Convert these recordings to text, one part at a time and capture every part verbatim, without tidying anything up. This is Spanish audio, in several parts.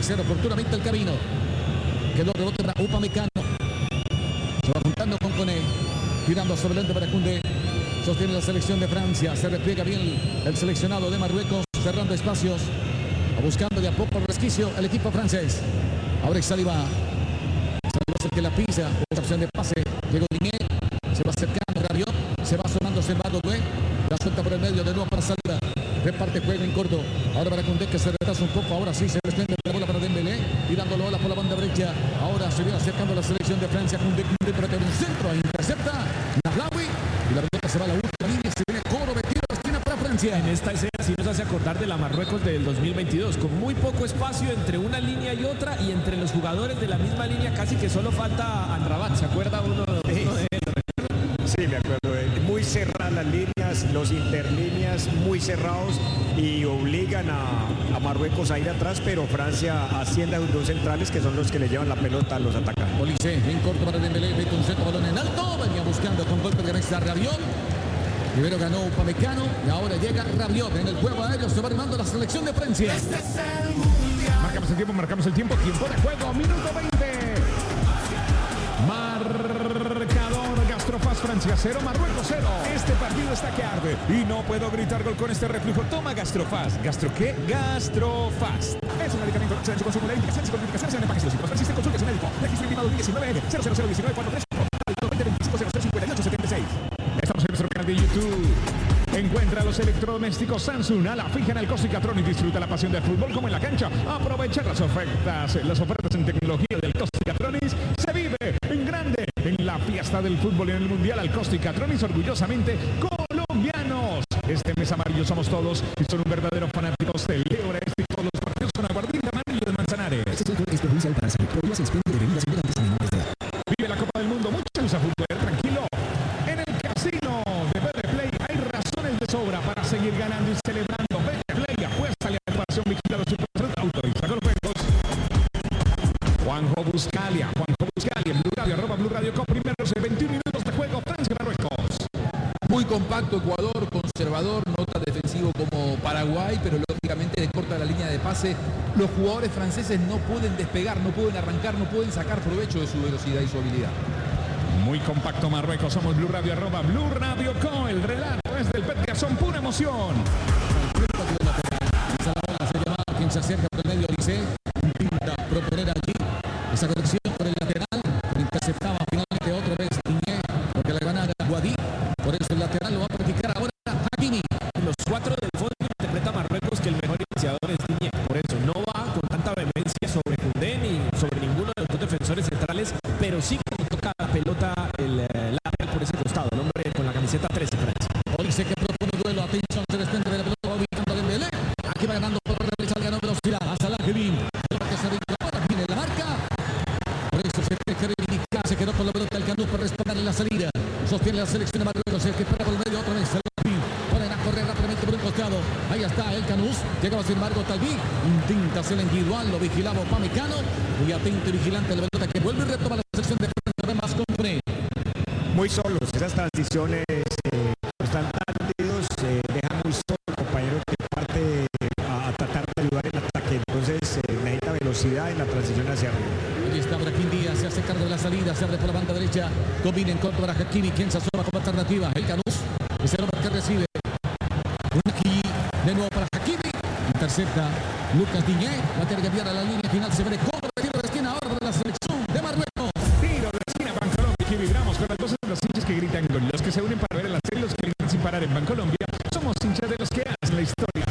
hacer oportunamente el camino. Quedó rebote para Upamecano. Se va juntando con Koné. Tirando sobre el ente para Koundé. Sostiene la selección de Francia. Se repliega bien el seleccionado de Marruecos. Cerrando espacios. Buscando de a poco el resquicio el equipo francés. Ahora Saliba. Saliba es el que la pisa. Otra opción de pase. Llegó Digne. Se va acercando Rabiot. Se va sonando Servado Due. La suelta por el medio de nuevo para Saliba. Reparte juego en corto. Ahora para Koundé que se retrasa un poco. Ahora sí se desprende la bola para Dembélé. Tirando la bola por la banda derecha. Ahora se viene acercando la selección de Francia. Koundé, Koundé para tener un centro. Intercepta Nahlaoui. Y la pelota se va a la última línea. Se viene cobro de tiro de esquina para Francia. En esta escena sí nos hace acordar de la Marruecos del dos mil veintidós. Con muy poco espacio entre una línea y otra. Y entre los jugadores de la misma línea casi que solo falta Amrabat. ¿Se acuerda uno, uno de ellos? Sí, me acuerdo. Muy cerradas las líneas, los interlíneas muy cerrados y obligan a, a Marruecos a ir atrás, pero Francia asciende a dos centrales que son los que le llevan la pelota a los atacantes. Olise en corto para Dembélé, mete un centro, balón en alto, venía buscando con golpe de cabeza Rabiot. Primero ganó Upamecano y ahora llega Rabiot en el juego aéreo, se va armando la selección de Francia. Este es el mundial. Marcamos el tiempo, marcamos el tiempo, tiempo de juego, minuto veinte. Marcador Gastrofaz, Francia cero, Marruecos cero. Este partido está que arde y no puedo gritar gol con este reflujo. Toma Gastrofaz. ¿Gastro qué? Gastrofaz. Es un medicamento que se su consumo de indicaciones y contraindicaciones en empaques ilícitos. Persiste consulta a su médico. Registro intimado diecinueve N cero cero cero uno nueve cuatro tres veinte veinticinco cero cero cincuenta y ocho setenta y seis. Estamos en nuestro canal de YouTube. Encuentra los electrodomésticos Samsung a la fija en el Costicatrón y disfruta la pasión del fútbol como en la cancha. Aprovecha las ofertas. Las ofertas en tecnología del Costicatronis se vive en grande en la fiesta del fútbol y en el mundial al Costicatronis, orgullosamente colombianos. Este mes amarillo somos todos y son un verdadero fanáticos del Leo Este y todos los partidos con aguardiente amarillo de Manzanares. Este es perjudicial para salud. Prohíbe se expende de bebidas embriagantes a menores de edad. Vive la Copa del Mundo, mucha luz a fútbol, tranquilo. En el casino de B D Play hay razones de sobra para seguir ganando y celebrando. B D Play, apuéstale a la pasión, vigila los super autos y saca los juegos. Juanjo Buscalia, Juanjo Buscalia, en Blue Radio, arroba Blue Radio Co. Primeros veintiún minutos de juego, Francia y Marruecos. Muy compacto Ecuador, conservador, no tan defensivo como Paraguay, pero lógicamente le corta la línea de pase. Los jugadores franceses no pueden despegar, no pueden arrancar, no pueden sacar provecho de su velocidad y su habilidad. Muy compacto Marruecos, somos Blue Radio, arroba Blue Radio Co. El relato es del Pet Garzón, pura emoción. Quien se acerca por el medio, Olise, intenta proponer allí esa conexión por el lateral, interceptaba finalmente otra vez Digne, porque la ganara Guadí, por eso el lateral lo va a practicar ahora Hakimi. Los cuatro del fondo interpreta Marruecos que el mejor iniciador es Digne, por eso no va con tanta vehemencia sobre Koundé ni sobre ninguno de los dos defensores centrales, pero sí que toca la pelota el eh, lateral por ese costado, el hombre con la camiseta trece, Francia. Olise que propone duelo, atención, se desprende de la pelota, va ubicando a Dembélé, aquí va ganando por la derecha, ganó velocidad, hasta la Hakimi, que se vincula, viene la marca, por eso se tiene que reivindicar, se quedó con la pelota el Canú para responder en la salida, sostiene la selección de Marruecos, el que espera por el medio otra vez, ponen a correr rápidamente por un costado, ahí está el Canús, llegaba sin embargo Talví, intenta hacer el individual, lo vigilaba Upamecano, muy atento y vigilante la pelota que vuelve y retoma la sección de Francia, más con Koné. Muy solos, esas transiciones eh, están tan tendidos, eh, dejan muy solo al compañero que parte a, a tratar de ayudar en ataque, entonces eh, necesita velocidad en la transición hacia arriba. Aquí está Brahim Díaz, se hace cargo de la salida, se abre por la banda derecha, combina en corto para Hakimi, quien se asoma como alternativa, el Canús, es el hombre que recibe, aquí de nuevo para Hakimi, intercepta Lucas Digne, va a tener que enviar a la línea final, se ve cobro de tiro de esquina ahora de la selección de Marruecos. Tiro de esquina, Bancolombia, aquí vibramos con las voces de los hinchas que gritan gol, los que se unen para ver el serie, los que gritan sin parar en Bancolombia, somos hinchas de los que hacen la historia.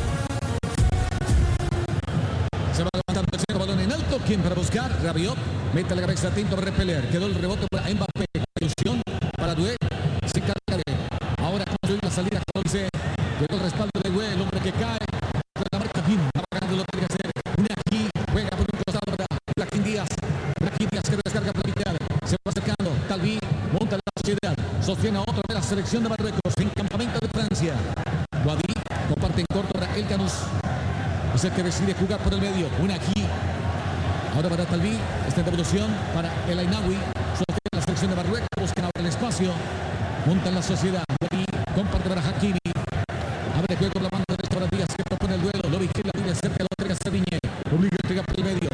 Se va levantando el centro, balón en alto, quien para buscar, Rabiot, mete la cabeza atento para repeler, quedó el rebote para Mbappé, ilusión para Doué, se carga de, ahora construir la salida, Olise, llegó el respaldo de Doué, el hombre que cae, la marca fin, va ganando lo que tiene que hacer, una aquí, juega por un costado para Brahim Díaz, Brahim Díaz que descarga por la mitad, se va acercando, Talví, monta la sociedad, sostiene a otra vez la selección de Marruecos, en campamento de Francia, Guadí, comparte en corto para el Canús, es el que decide jugar por el medio, una aquí, ahora para Talví, esta devolución para el Ainaoui, sostiene la selección de Marruecos, buscan ahora el espacio, montan la sociedad, Guadí, comparte para Hakimi, abre juego por la banda derecha para Díaz, que propone el duelo, lo vigila, vive cerca, lo entrega Digne, obliga a entregar por el medio,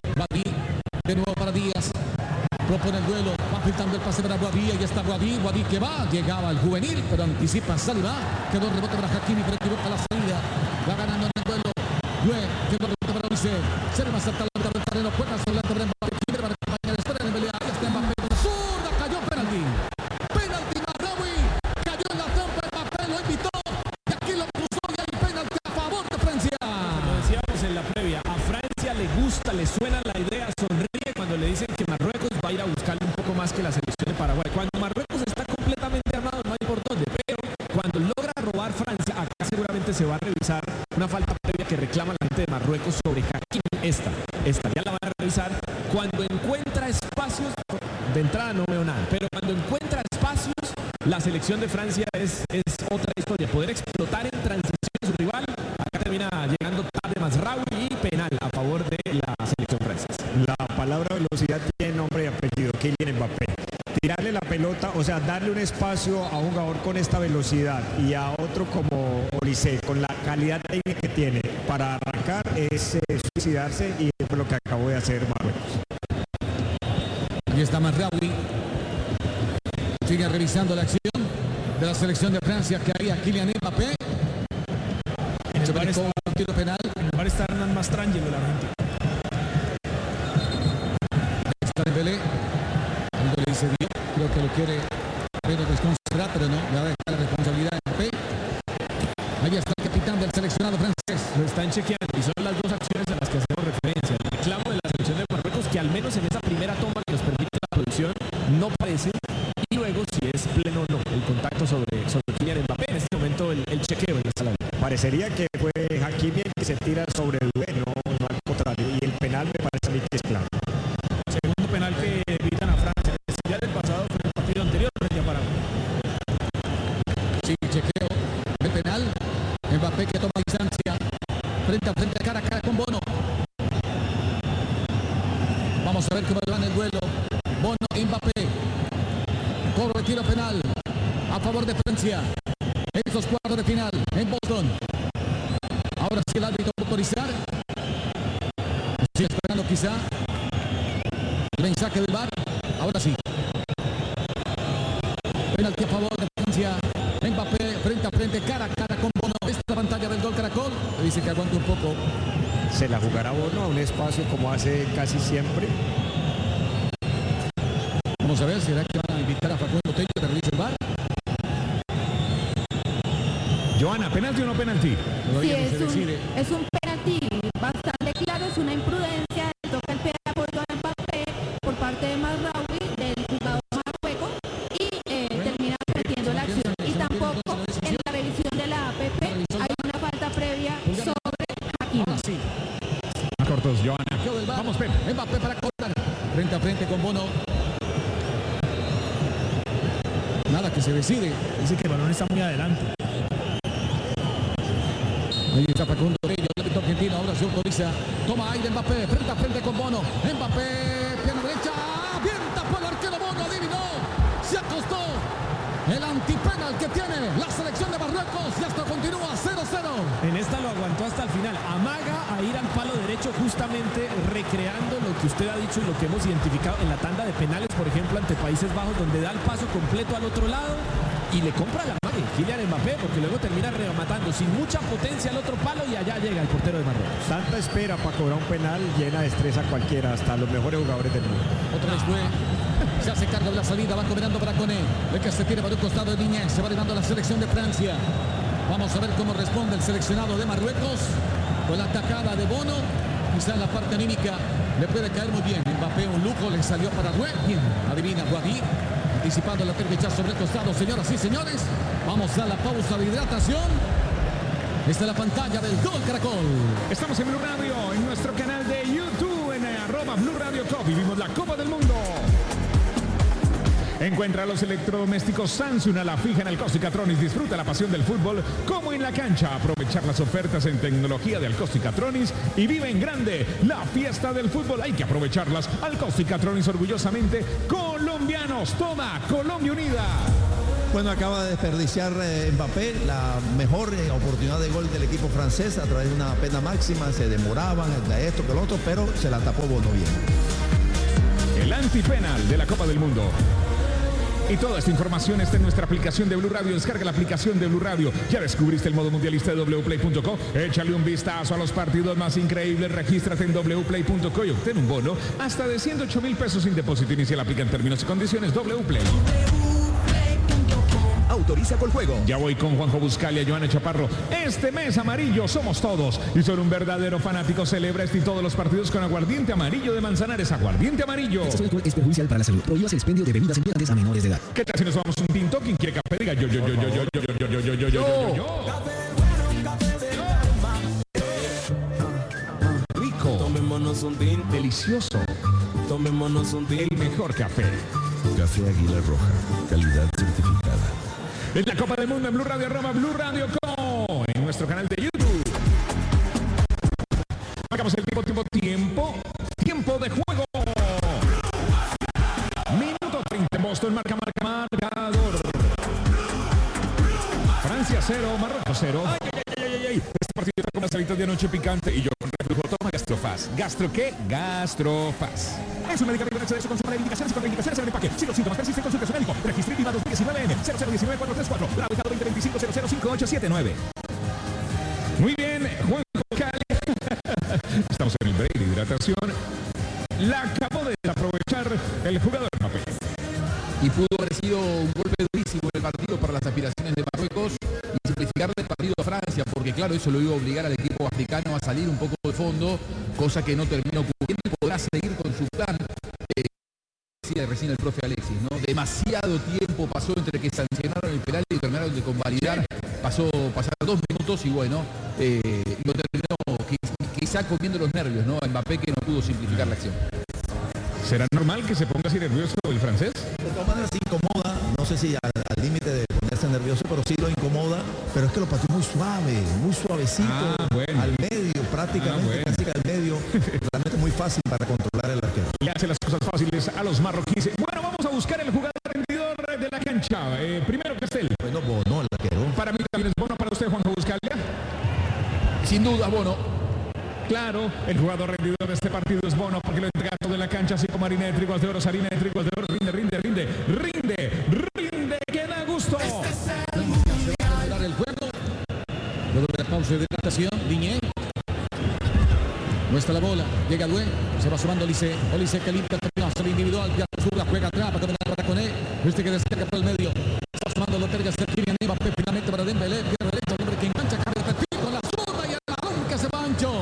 Guadí, Guadí que va, llegaba el juvenil, pero anticipa Saliba, quedó el rebote para Hakimi, pero equivoca la salida, va ganando en el duelo. Lue, quedó el rebote para Olise, se le va a saltar la mitad del terreno, puede hacer la sobre Mbappé, quiere para acompañar, espera en pelea, ahí está Mbappé, con zurda, cayó penalti, penalti Marraoui, cayó en la trampa, Mbappé lo invitó, y aquí lo cruzó y hay penalti a favor de Francia. Como decíamos en la previa, a Francia le gusta, le suena la idea, sonríe cuando le dicen que Marruecos va a ir a buscarle un poco más que la selección de Paraguay. Cuando Marruecos está completamente armado, no hay por dónde, pero cuando logra robar Francia, acá seguramente se va a revisar una falta previa que reclama la gente de Marruecos sobre Hakimi. Esta, esta ya la van a revisar. Cuando encuentra espacios, de entrada no veo nada, pero cuando encuentra espacios, la selección de Francia es, es otra historia. Poder explotar en transición a su rival, acá termina llegando tarde Mazraoui y penal a favor de la selección francesa. La palabra velocidad tiene nombre y apellido, Kylian Mbappé. Tirarle la pelota, o sea, darle un espacio a un jugador con esta velocidad y a otro como Olise, con la calidad técnica que tiene para arrancar, es eh, suicidarse, y es lo que acabó de hacer Marruecos. Aquí está Mazraoui. Sigue revisando la acción de la selección de Francia, que haría Kylian Mbappé. En Se el bar marcó está, un tiro penal. en el bar está Hernán Mastrangelo, el argentino. Está Dembélé. Cuando le dice Dios, creo que lo quiere pero desconcentrar, pero no, le va a dejar la responsabilidad de Mbappé. Ahí está el capitán del seleccionado francés. Lo están chequeando y son las dos acciones a las que hacemos referencia. El reclamo de la selección de Marruecos, que al menos en esa primera toma que nos permite la producción, no parece. Y luego, si es pleno o no, el contacto sobre, sobre Kylian Mbappé. En este momento, el, el chequeo en la sala. Parecería que fue Hakimi el que se tira sobre el duelo, no, no al contrario, y el penal me parece a mí que es claro. Segundo penal que evitan a Francia. Ya del pasado fue el partido anterior frente a Paraguay. Sí, chequeo de penal. Mbappé que toma distancia. Frente a frente, cara a cara con Bono. Vamos a ver cómo va en el duelo. Bono y Mbappé. Cobro de tiro penal a favor de Francia. En estos cuartos de final en Boston. Ahora sí el árbitro va a autorizar. Sigue esperando quizá el mensaje del V A R. Ahora sí. Penalti a favor de Francia. Mbappé frente a frente, cara a cara con Bono. Esta pantalla del gol Caracol. Le dice que aguante un poco. Se la jugará Bono a un espacio como hace casi siempre. Vamos a ver, ¿será que van a invitar a Facundo Tello que revise el V A R? Joana, ¿penalti o no penalti? Sí, Todavía no es se un, decide. es un penalti bastante claro, es una imprudencia, le toca el pie de apoyo a Mbappé por parte de Mazraoui, del jugador Marruecos, y eh, termina cometiendo la acción. Y tampoco en la revisión de la A P P hay una falta previa sobre Hakimi. Ahora sí. A cortos, Joana. Saqueo del V A R. Vamos, Pep. Mbappé para cortar. Frente a frente con Bono. Nada que se decide. Dice que el balón está muy adelante. Ahí está Facundo Tello, el árbitro argentino. Ahora se autoriza. Toma aire Mbappé. Frente a frente con Bono. Mbappé, pierna derecha. Bien tapó el arquero Bono. Adivinó. Se acostó. El antipenal que tiene la selección de Marruecos. Y hasta continúa cero cero. En esta lo aguantó hasta el final. Amaga a ir al palo derecho, justamente recreando lo que usted ha dicho y lo que hemos identificado en la tanda de penales, por ejemplo, ante Países Bajos, donde da el paso completo al otro lado y le compra la magia Kylian Mbappé, porque luego termina rematando sin mucha potencia al otro palo y allá llega el portero de Marruecos. Tanta espera para cobrar un penal llena de estrés a cualquiera, hasta los mejores jugadores del mundo. Otra vez fue. Se hace cargo de la salida, va combinando para Koné. El que se tira para un costado de Niñez. Se va animando la selección de Francia. Vamos a ver cómo responde el seleccionado de Marruecos. Con la atacada de Bono. Quizá en la parte anímica le puede caer muy bien. Mbappé un lujo, le salió para Rue. Bien, adivina Guadí. Anticipando la tercera sobre el costado. Señoras y señores, vamos a la pausa de hidratación. Esta es la pantalla del Gol Caracol. Estamos en Blue Radio, en nuestro canal de YouTube, en arroba Blue Radio Top. Vivimos la Copa del Mundo. Encuentra los electrodomésticos Samsung a la fija en Alcosta y Catronis. Disfruta la pasión del fútbol como en la cancha. Aprovechar las ofertas en tecnología de Alcosta y Catronis y vive en grande la fiesta del fútbol. Hay que aprovecharlas. Alcosta y Catronis, orgullosamente colombianos. Toma, Colombia unida. Bueno, acaba de desperdiciar eh, Mbappé la mejor eh, oportunidad de gol del equipo francés a través de una pena máxima. Se demoraban, de esto que lo otro, pero se la tapó Bono bien. El antipenal de la Copa del Mundo. Y toda esta información está en nuestra aplicación de Blue Radio. Descarga la aplicación de Blue Radio. ¿Ya descubriste el modo mundialista de w play punto co? Échale un vistazo a los partidos más increíbles. Regístrate en w play punto co y obtén un bono hasta de ciento ocho mil pesos sin depósito inicial. Aplica en términos y condiciones. Wplay. Autoriza con juego. Ya voy con Juanjo Buscalia, Joana Chaparro. Este mes amarillo somos todos. Y son un verdadero fanático. Celebra este y todos los partidos con aguardiente amarillo de Manzanares. Aguardiente amarillo. Este alcohol es perjudicial para la salud. Prohíbas el expendio de bebidas embriagantes a menores de edad. ¿Qué tal si nos vamos un tinto? ¿Quién quiere café? Diga yo, yo, yo, yo, yo, yo, yo, yo, yo, yo, yo, yo, yo. Rico. Tomémonos un tinto. Delicioso. Tomémonos un tinto. El mejor café. Café Águila Roja. Calidad certificada. En la Copa del Mundo en Blue Radio, arroba Blue Radio Co. En nuestro canal de YouTube. Marcamos el tiempo, tiempo, tiempo. Tiempo de juego. Minuto treinta en Boston. Marca, marca, marcador. Francia cero, Marruecos cero. Ay, ay, ay, ay, ay. Este partido está con las alitas de anoche picante y yo con reflujo. Toma Gastrofaz. ¿Gastro qué? Gastrofaz. Es un medicamento en exceso de consumo de indicaciones y contraindicaciones en el empaque. Si los síntomas persisten, consulte a su médico. Registre IVA dos mil diecinueve N cero cero uno nueve cuatro tres cuatro. Bravo veinte veinticinco cero cero cinco ocho siete nueve. Muy bien, Juan Cali. Estamos en el break de hidratación. La acabó de aprovechar el jugador Mbappé. Y pudo haber sido un golpe durísimo en el partido para las aspiraciones de Marruecos y simplificar el partido a Francia, porque claro, eso lo iba a obligar al equipo africano a salir un poco de fondo, cosa que no terminó ocurriendo y podrá seguir con su plan. Eh, decía recién el profe Alexis, ¿no? Demasiado tiempo pasó entre que sancionaron el penal y terminaron de convalidar. Pasó, pasaron dos minutos y bueno, eh, lo terminó quizá comiendo los nervios, ¿no? A Mbappé, que no pudo simplificar la acción. ¿Será normal que se ponga así nervioso el francés? De todas maneras incomoda, no sé si al límite de ponerse nervioso, pero sí lo incomoda, pero es que lo pateó muy suave, muy suavecito, ah, bueno. al medio, prácticamente, ah, bueno. casi que al medio, realmente muy fácil para controlar el arquero. Le hace las cosas fáciles a los marroquíes. Bueno, vamos a buscar el jugador rendidor de la cancha. Eh, primero Castel. Bueno, Bono, el arquero. Para mí también es Bono, para usted, Juanjo Buscalia. Sin duda, Bono. Claro, el jugador rendidor de este partido es Bono, porque lo entrega todo en la cancha, así como harina de trigo de oro, harina de trigo de oro, rinde, rinde, rinde, rinde, rinde, que da gusto. Se va a cerrar el juego. Luego de la pausa de hidratación, Diñé. Muestra la bola, llega Due, se va sumando Olise, Olise que limpia el terreno, hace el individual, ya zurda, juega atrás, para terminar con él, este que descarga por el medio, está sumando lo terga, se Kylian Mbappé, finalmente para Dembélé, pierde derecho, hombre que engancha, cambia de perfil con la zurda y el balón que se va ancho.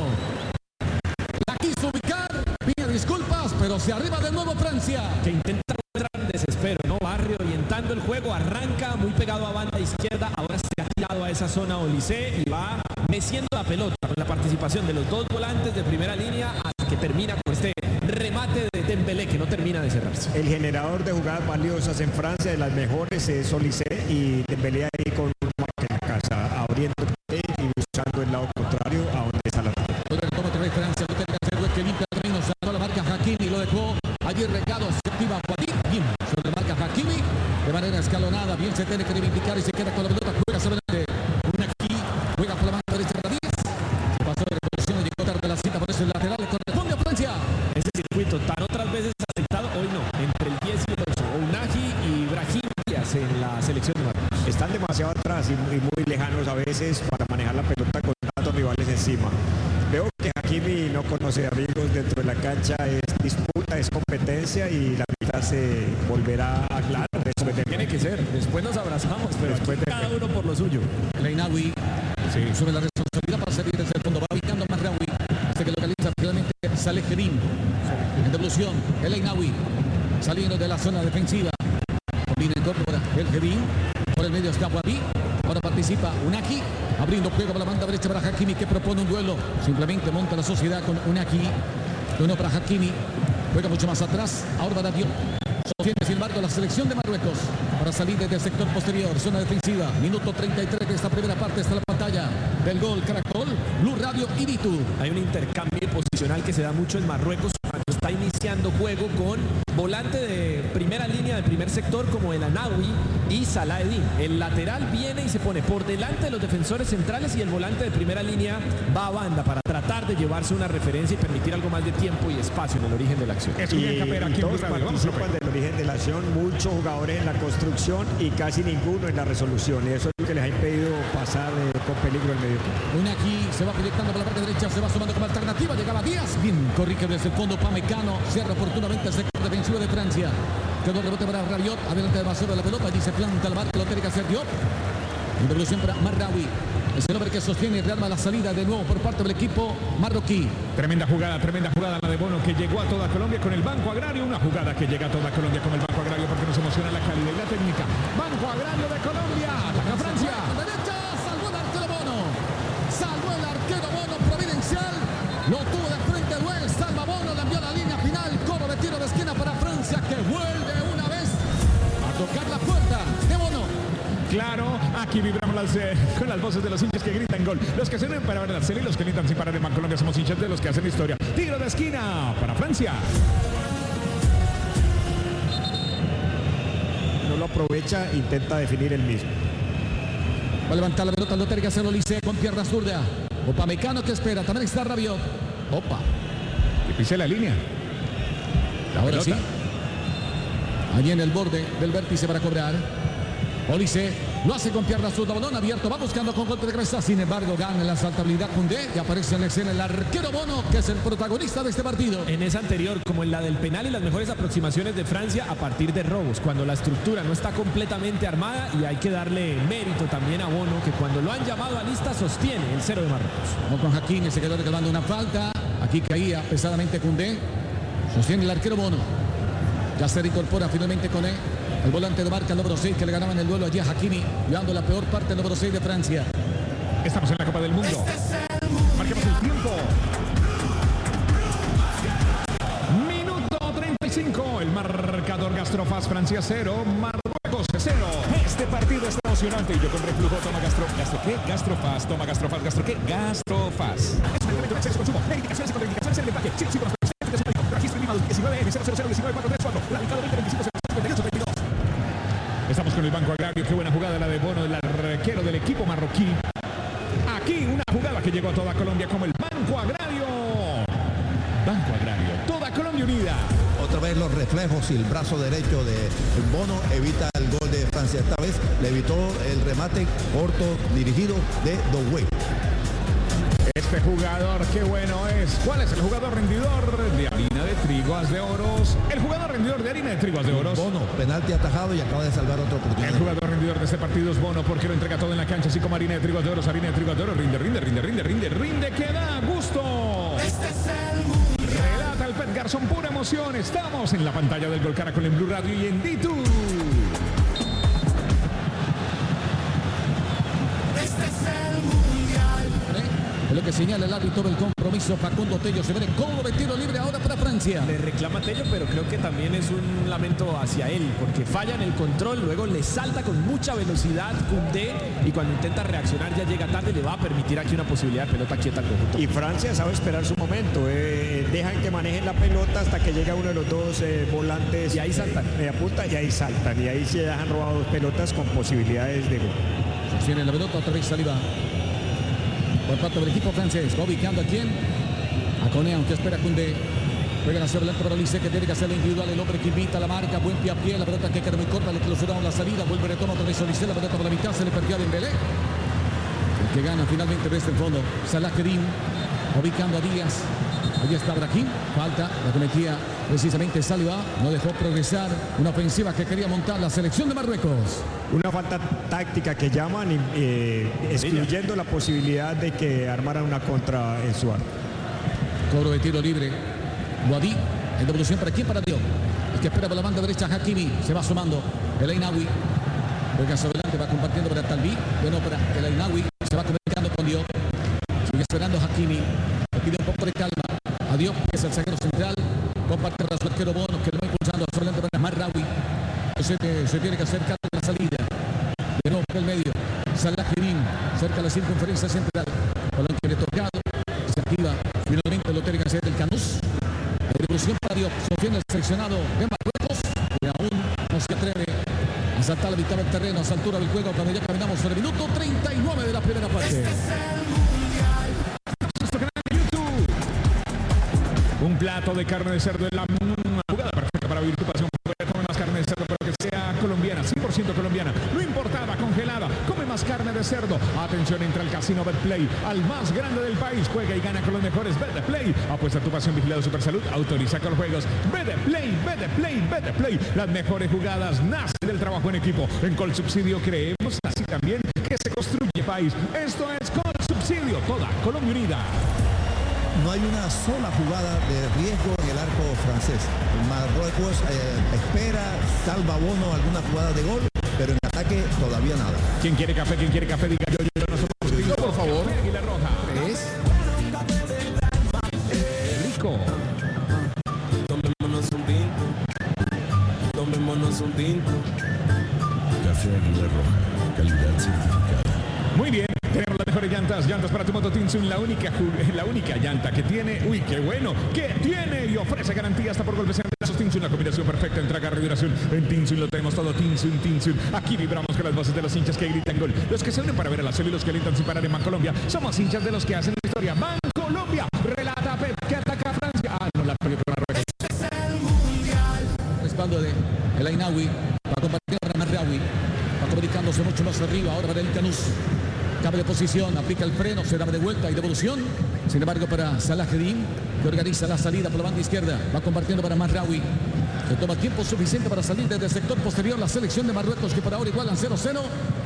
La quiso ubicar, pide disculpas, pero se arriba de nuevo Francia. Que intenta entrar en desespero, ¿no? Va reorientando el juego, arranca muy pegado a banda izquierda, ahora se ha tirado a esa zona Olise y va meciendo la pelota con la participación de los dos volantes de primera línea hasta que termina con este remate de Dembélé que no termina de cerrarse. El generador de jugadas valiosas en Francia, de las mejores, es Olise, y Dembélé ahí con un marca en la casa, abriendo y buscando el lado contrario a donde está la pelota. Toma otra vez Francia, lo terga Cerruet que limpia el camino, sacó la marca Hakimi, lo dejó allí regado, se activa Guadí, bien, sobre la marca Hakimi, de manera escalonada, bien se tiene que reivindicar y se queda con la pelota, juega sobre el una aquí, juega por la banda derecha de David, se pasó de revolución y llegó tarde la cita, por eso el lateral corresponde a Francia. Ese circuito tan otras veces aceptado, hoy no, entre el diez y el ocho, Ounahi y Brahim Díaz en la selección de Marruecos. Están demasiado atrás y muy, muy lejanos a veces para manejar la pelota con tantos rivales encima. Veo que Hakimi no conoce amigos dentro de la cancha, es disputa, es competencia y la mitad se volverá a aclarar. Tiene que ser, después nos abrazamos, pero después de cada uno por lo suyo. El Einawi sí, sube la responsabilidad para salir desde el fondo, va ubicando a Mazraoui hasta que localiza finalmente Saleh Kerim. En devolución, el Einawi saliendo de la zona defensiva. Combina en incorpora el Kerim, por el medio está Guadí. Ahora participa Unaki, abriendo juego por la banda derecha para Hakimi, que propone un duelo. Simplemente monta la sociedad con Unaki. Uno para Hakimi, juega mucho más atrás. Ahora va Diop. Sostiene, sin embargo, la selección de Marruecos para salir desde el sector posterior, zona defensiva. Minuto treinta y tres de esta primera parte. Está la pantalla del gol Caracol, Blue Radio y Vitu. Hay un intercambio posicional que se da mucho en Marruecos. está iniciando juego con volante de primera línea, de primer sector, como el Anawi y Salah Eddin. El lateral viene y se pone por delante de los defensores centrales y el volante de primera línea va a banda para tratar de llevarse una referencia y permitir algo más de tiempo y espacio en el origen de la acción. Y, y todos participan del origen de la acción, muchos jugadores en la construcción y casi ninguno en la resolución. Y eso es lo que les ha impedido pasar eh, con peligro el medio campo. Una aquí se va proyectando por la parte derecha, se va sumando como alternativa, llegaba Díaz. Bien, corrige desde el fondo Pamecano, cierra oportunamente el sector defensivo de Francia. Quedó el rebote para Rabiot, adelante de Basura de la pelota, y se planta la marca, lo tiene que hacer Diop. Introducción para Marraoui. Es el hombre que sostiene y rearma la salida de nuevo por parte del equipo marroquí. Tremenda jugada, tremenda jugada la de Bono, que llegó a toda Colombia con el Banco Agrario. Una jugada que llega a toda Colombia con el Banco Agrario porque nos emociona la calidad y la técnica. Banco Agrario de Colombia. Ataca Francia. Derecha, salvó el arquero Bono. Salvó el arquero Bono providencial. Lo tuvo de frente Duel. Salva Bono, la envió a la línea final. Coro de tiro de esquina para Francia, que vuelve una vez a tocar la puerta de Bono. Claro, aquí vibramos las, eh, con las voces de los hinchas que gritan gol. Los que se unen para ver la serie y los que gritan sin parar en Bancolombia. Somos hinchas de los que hacen historia. Tiro de esquina para Francia. No lo aprovecha, intenta definir el mismo. Va a levantar la pelota, lo tiene que hacer Olise con pierna zurda. Upamecano que espera, también está Rabiot. Opa. Que pise la línea. La Ahora pelota. Sí. Allí en el borde del vértice para cobrar. Olise lo hace con pierna zurda, balón abierto, va buscando con golpe de cabeza. Sin embargo, gana la saltabilidad Koundé y aparece en la escena el arquero Bono, que es el protagonista de este partido. En esa anterior, como en la del penal y las mejores aproximaciones de Francia a partir de robos, cuando la estructura no está completamente armada, y hay que darle mérito también a Bono, que cuando lo han llamado a lista sostiene el cero de Marruecos. Vamos con Hakimi, se quedó reclamando una falta. Aquí caía pesadamente Koundé. Sostiene el arquero Bono. Ya se reincorpora finalmente con él. El volante de marca, el número seis, que le ganaba en el duelo allí a Hakimi, llevando la peor parte, el número seis de Francia. Estamos en la Copa del Mundo. Marquemos el tiempo. Minuto treinta y cinco. El marcador Gastrofast, Francia cero, Marruecos cero. Este partido está emocionante y yo con reflujo toma Gastro. ¿Gastro qué? Gastrofast. Toma Gastrofast. ¿Gastro qué? Gastrofast. Es un elemento de exceso de consumo. Medicaciones y contraindicaciones en el empaque. Sí, sí, con los registro mínimo diecinueve F cero cero cero diecinueve cuatro tres cuatro. Radicado veinte veinticinco cincuenta y ocho treinta y dos. Estamos con el Banco Agrario. Qué buena jugada la de Bono, el arquero del equipo marroquí. Aquí una jugada que llegó a toda Colombia como el Banco Agrario. Banco Agrario, toda Colombia unida. Otra vez los reflejos y el brazo derecho de Bono evita el gol de Francia. Esta vez le evitó el remate corto dirigido de Doué. Este jugador, qué bueno es. ¿Cuál es el jugador rendidor de harina de triguas de oros? El jugador rendidor de harina de triguas de oros. Bono, penalti atajado y acaba de salvar otra oportunidad. El jugador rendidor de este partido es Bono, porque lo entrega todo en la cancha, así como harina de triguas de oros, harina de triguas de oros. Rinde, rinde, rinde, rinde, rinde, rinde, que da gusto. Este es el mundial. Relata el Pet Garzón, pura emoción. Estamos en la pantalla del Gol Caracol en Blue Radio y en D dos. Este es el mundial. Es lo que señala el árbitro del compromiso. Facundo Tello se ve de cómo de tiro libre ahora para Francia. Le reclama Tello, pero creo que también es un lamento hacia él, porque falla en el control, luego le salta con mucha velocidad Koundé y cuando intenta reaccionar ya llega tarde, le va a permitir aquí una posibilidad de pelota quieta al conjunto. Y Francia sabe esperar su momento, eh, dejan que manejen la pelota hasta que llega uno de los dos eh, volantes. Y ahí saltan. Eh, media punta y ahí saltan. Y ahí se han robado dos pelotas con posibilidades de gol. Sostiene la pelota, otra vez Saliba. Por parte del equipo francés, va ubicando a quién, a Koné, aunque espera Koundé. Juegan hacia adelante para Olise, que tiene que hacer la individual, el hombre que invita la marca, buen pie a pie, la pelota que queda muy corta, le clausuraron la salida, vuelve a retoma otra vez Olise, la pelota por la mitad, se le perdió a Dembélé. El que gana finalmente desde el fondo, Salah Kerim, ubicando a Díaz. Allí está Brahim, falta, la cometía precisamente Saliba, no dejó progresar una ofensiva que quería montar la selección de Marruecos. Una falta táctica que llaman, eh, excluyendo la posibilidad de que armaran una contra en su arco. Cobro de tiro libre, Guadí, en devolución para quién, para Diop. El que espera por la banda derecha, Hakimi, se va sumando, el Ainawi, juega hacia adelante, va compartiendo para Talbi, bueno para el Ainawi, se va comunicando con Diop, sigue esperando Hakimi, le pide un poco de calma a Diop, que es el zaguero central, comparte para su arquero Bono, que lo va impulsando hacia adelante para Marraoui, se, se tiene que acercar a la salida, de nuevo por el medio, Salah Kerim, cerca de la circunferencia central, balón que le tocado, se activa, finalmente lo tiene que hacer el Canús, la Devolución para Diop. Sofía en el seleccionado de Marruecos, que aún no se atreve a saltar la mitad del terreno, a esa altura del juego, cuando ya caminamos sobre el minuto treinta y nueve de la primera parte. Un plato de carne de cerdo en la una jugada perfecta para vivir tu pasión. Come más carne de cerdo, pero que sea colombiana, cien por ciento colombiana, no importada, congelada. Come más carne de cerdo. Atención, entra al casino Betplay, al más grande del país. Juega y gana con los mejores. Betplay, apuesta tu pasión, vigilado Supersalud, autoriza con los juegos. Betplay, Betplay, Betplay. Las mejores jugadas nacen del trabajo en equipo. En Colsubsidio creemos así también que se construye país. Esto es Colsubsidio, toda Colombia unida. No hay una sola jugada de riesgo en el arco francés. Marruecos eh, espera, salva Bono alguna jugada de gol, pero en ataque todavía nada. ¿Quién quiere café? ¿Quién quiere café? Diga yo, yo, nosotros digo, por favor. Águila Roja. Tres. Rico. Tomémonos un tinto. Tomémonos un tinto. Café Águila Roja, calidad certificada. Muy bien, tenemos las mejores llantas, llantas para tu moto Tinsun, la única, la única llanta que tiene, uy, qué bueno, que tiene y ofrece garantía hasta por golpes en brazos. Tinsun, la combinación perfecta entre agarre y duración. En Tinsun lo tenemos todo, Tinsun, Tinsun. Aquí vibramos con las voces de los hinchas que gritan gol, los que se unen para ver a la serie y los que alientan sin parar en Bancolombia. Somos hinchas de los que hacen la historia. Bancolombia, relata Pep, que ataca a Francia. Ah, no, la perdió por Marruecos. Respaldo de El Ainawi, va a compartir para Marraoui, va comunicándose mucho más arriba, ahora para el Canús. Cambio de posición, aplica el freno, se da de vuelta y devolución. Sin embargo, para Salah Eddin, que organiza la salida por la banda izquierda, va compartiendo para Marraoui, que toma tiempo suficiente para salir desde el sector posterior la selección de Marruecos, que por ahora igualan cero cero,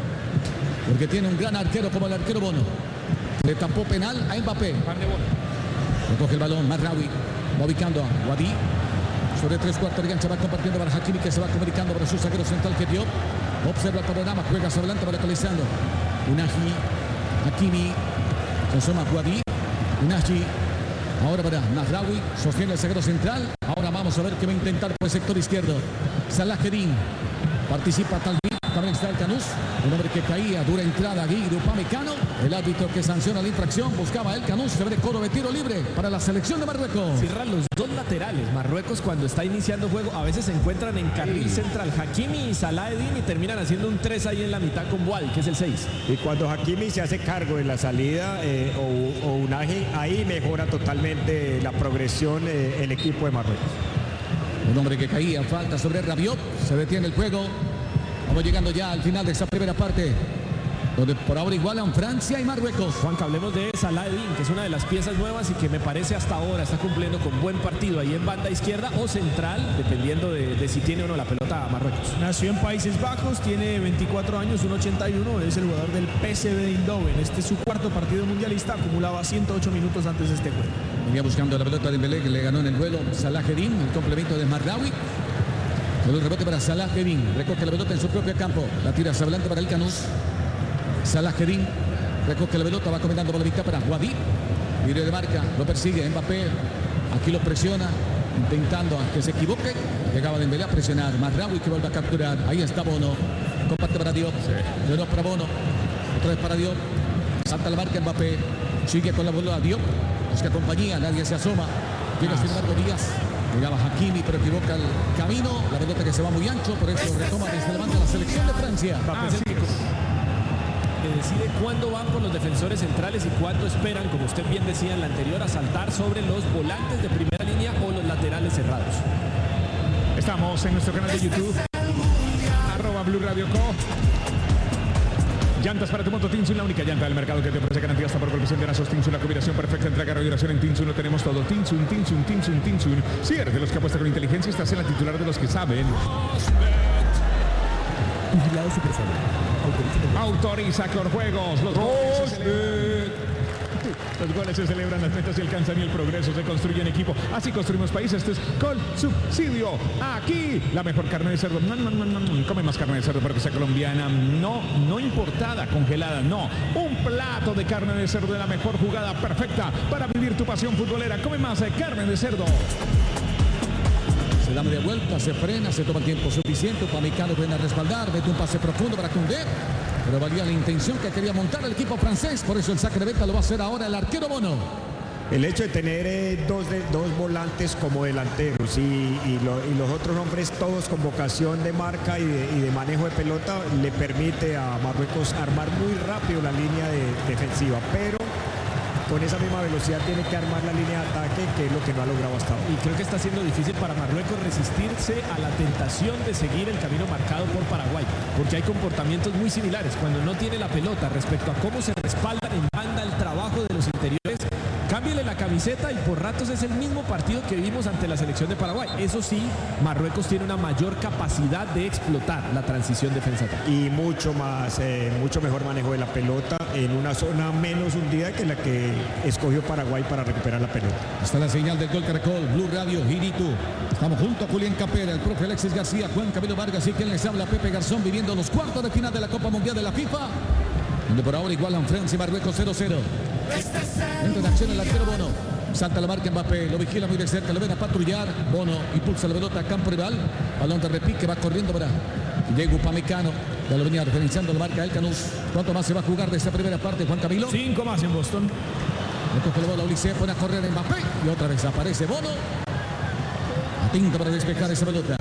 porque tiene un gran arquero como el arquero Bono. Le tapó penal a Mbappé. Recoge el balón, Marraoui, va ubicando a Wadi. Sobre tres cuartos de cancha va compartiendo para Hakimi, que se va comunicando para su zaguero central, que dio. Observa el panorama, juega hacia adelante para localizando. Unaji, Hakimi, se asoma Wadi, Unaji, ahora para Marraoui, sostiene el zaguero central. Ahora vamos a ver qué va a intentar por el sector izquierdo. Salah Eddin, participa Talbi, también está el Canús, un hombre que caía, dura entrada, Guido Upamecano. El árbitro que sanciona la infracción, buscaba el Canús, se ve de coro de tiro libre para la selección de Marruecos. Cierran los dos laterales. Marruecos, cuando está iniciando juego, a veces se encuentran en carril central Hakimi y Salah Eddin, y terminan haciendo un tres ahí en la mitad con Wal, que es el seis. Y cuando Hakimi se hace cargo de la salida eh, o, o Unaji, ahí mejora totalmente la progresión eh, el equipo de Marruecos. Un hombre que caía, falta sobre Rabiot, se detiene el juego. Vamos llegando ya al final de esta primera parte, donde por ahora igualan Francia y Marruecos. Juan, que hablemos de Salah Eddin, que es una de las piezas nuevas y que me parece hasta ahora está cumpliendo con buen partido ahí en banda izquierda o central, dependiendo de, de si tiene o no la pelota a Marruecos. Nació en Países Bajos, tiene veinticuatro años, uno ochenta y uno, es el jugador del P S V de Eindhoven. Este es su cuarto partido mundialista, acumulaba ciento ocho minutos antes de este juego. Venía buscando la pelota de Dembélé, que le ganó en el vuelo Salah Eddin, el complemento de Marraoui. El rebote para Salah Eddin, recoge la pelota en su propio campo, la tira hacia adelante para el Canús. Salah Eddin recoge la pelota, va comentando por la mitad para Wadi. Video de marca, lo persigue Mbappé, aquí lo presiona, intentando que se equivoque. Llegaba Dembélé a presionar, Marraoui que vuelve a capturar, ahí está Bono, comparte para Diop, sí. De dos para Bono, otra vez para Diop, salta la marca Mbappé, sigue con la bola Diop, busca compañía, nadie se asoma, llega sin embargo Díaz. Llegaba Hakimi, pero equivoca el camino. La pelota que se va muy ancho, por eso retoma desde levanta la selección de Francia. Ah, es el que, que decide cuándo van por los defensores centrales y cuándo esperan, como usted bien decía en la anterior, a saltar sobre los volantes de primera línea o los laterales cerrados. Estamos en nuestro canal de YouTube, arroba Blue Radio Co. Llantas para tu moto Tinsun, la única llanta del mercado que te ofrece garantía hasta por golpes de brazos. Tinsun, la combinación perfecta entre agarre y duración. En Tinsun lo tenemos todo. Tinsun, Tinsun, Tinsun, Tinsun. Si eres de los que apuesta con inteligencia, estás en la titular de los que saben. Vigilado Supersalud. Autoriza con juegos. Los goles se celebran. Los goles se celebran, las metas se alcanzan y el progreso se construye en equipo. Así construimos países. Esto es Colsubsidio. Aquí la mejor carne de cerdo. No, no, no, no. Come más carne de cerdo para que sea colombiana. No, no importada, congelada. No. Un plato de carne de cerdo de la mejor jugada perfecta para vivir tu pasión futbolera. Come más de carne de cerdo. Se da media vuelta, se frena, se toma el tiempo suficiente. Upamecano viene a respaldar, mete un pase profundo para Koundé. Pero valía la intención que quería montar el equipo francés. Por eso el saque de meta lo va a hacer ahora el arquero Bono. El hecho de tener eh, dos, de, dos volantes como delanteros y, y, lo, y los otros hombres todos con vocación de marca y de, y de manejo de pelota le permite a Marruecos armar muy rápido la línea de, defensiva, pero con esa misma velocidad tiene que armar la línea de ataque, que es lo que no ha logrado hasta ahora. Y creo que está siendo difícil para Marruecos resistirse a la tentación de seguir el camino marcado por Paraguay, porque hay comportamientos muy similares. Cuando no tiene la pelota respecto a cómo se respaldan en banda el trabajo de los interiores, cámbiale la camiseta y por ratos es el mismo partido que vimos ante la selección de Paraguay. Eso sí, Marruecos tiene una mayor capacidad de explotar la transición defensa-ataque. Y mucho más, eh, mucho mejor manejo de la pelota en una zona menos hundida que la que escogió Paraguay para recuperar la pelota. Está la señal del Gol Caracol, Blue Radio, Girito. Estamos junto a Julián Capera, el profe Alexis García, Juan Camilo Vargas y quien les habla, Pepe Garzón, viviendo los cuartos de final de la Copa Mundial de la FIFA, donde por ahora igualan Francia y Marruecos cero cero. Entra en acción el arquero Bono. Salta la marca Mbappé, lo vigila muy de cerca, lo ven a patrullar. Bono impulsa la pelota a campo rival. Balón de repique, va corriendo para Diego Upamecano. Ya lo venía referenciando la marca El Canús. ¿Cuánto más se va a jugar de esta primera parte, Juan Camilo? Cinco más en Boston. Le coge la bola a Ulises, pone a correr Mbappé. Y otra vez aparece Bono. Atento para despejar esa pelota.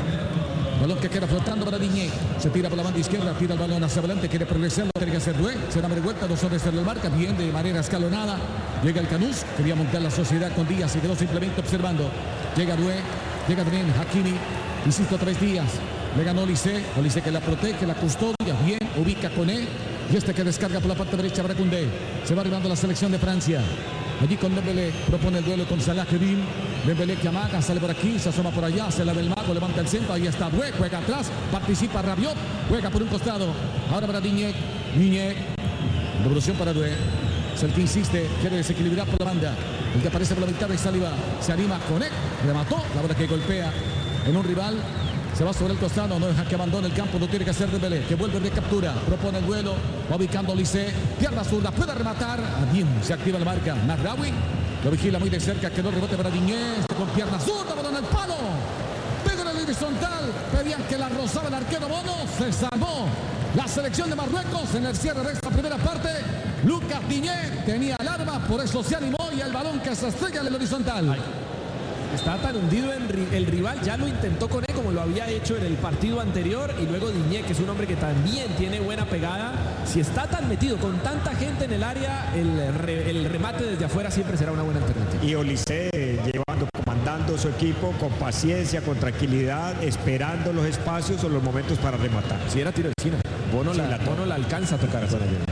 Balón que queda flotando para Diñé. Se tira por la banda izquierda, tira el balón hacia adelante, quiere progresar, lo tiene que hacer Dué. Se da media vuelta, dos hombres en la marca, bien de manera escalonada. Llega el Canús, quería montar la sociedad con Díaz y quedó simplemente observando. Llega Dué, llega también Hakimi, insisto, tres Díaz. Le ganó Olise, Olise que la protege, la custodia, bien, ubica con él. Y este que descarga por la parte derecha para Koundé. Se va arribando la selección de Francia. Allí con Dembélé, propone el duelo con Salah Kerim. Dembélé que amaga, sale por aquí, se asoma por allá, se la ve el mago, levanta el centro, ahí está Dué, juega atrás, participa Rabiot, juega por un costado. Ahora para Diñé, Diñé, devolución para Dué. Es el que insiste, quiere desequilibrar por la banda. El que aparece por la mitad de Saliba, se anima con él, remató, la bola que golpea en un rival. Se va sobre el costado, no deja que abandone el campo, no tiene que hacer Dembélé, que vuelve de captura, propone el duelo, va ubicando Olise, pierna zurda, puede rematar, bien, se activa la marca, Mazraoui, lo vigila muy de cerca, quedó el rebote para Diñé, con pierna zurda, balón al palo, pega en el horizontal, pedían que la rozaba el arquero Bono, se salvó la selección de Marruecos en el cierre de esta primera parte. Lucas Diñé tenía el arma, por eso se animó y el balón que se estrella en el horizontal. Ay. Está tan hundido en ri el rival, ya lo intentó con él como lo había hecho en el partido anterior, y luego Diñé, que es un hombre que también tiene buena pegada. Si está tan metido con tanta gente en el área, el, re el remate desde afuera siempre será una buena alternativa. Y Olise llevando, comandando su equipo con paciencia, con tranquilidad, esperando los espacios o los momentos para rematar. Si era tiro de esquina, Bono, sí, la, la, Bono la alcanza a tocar.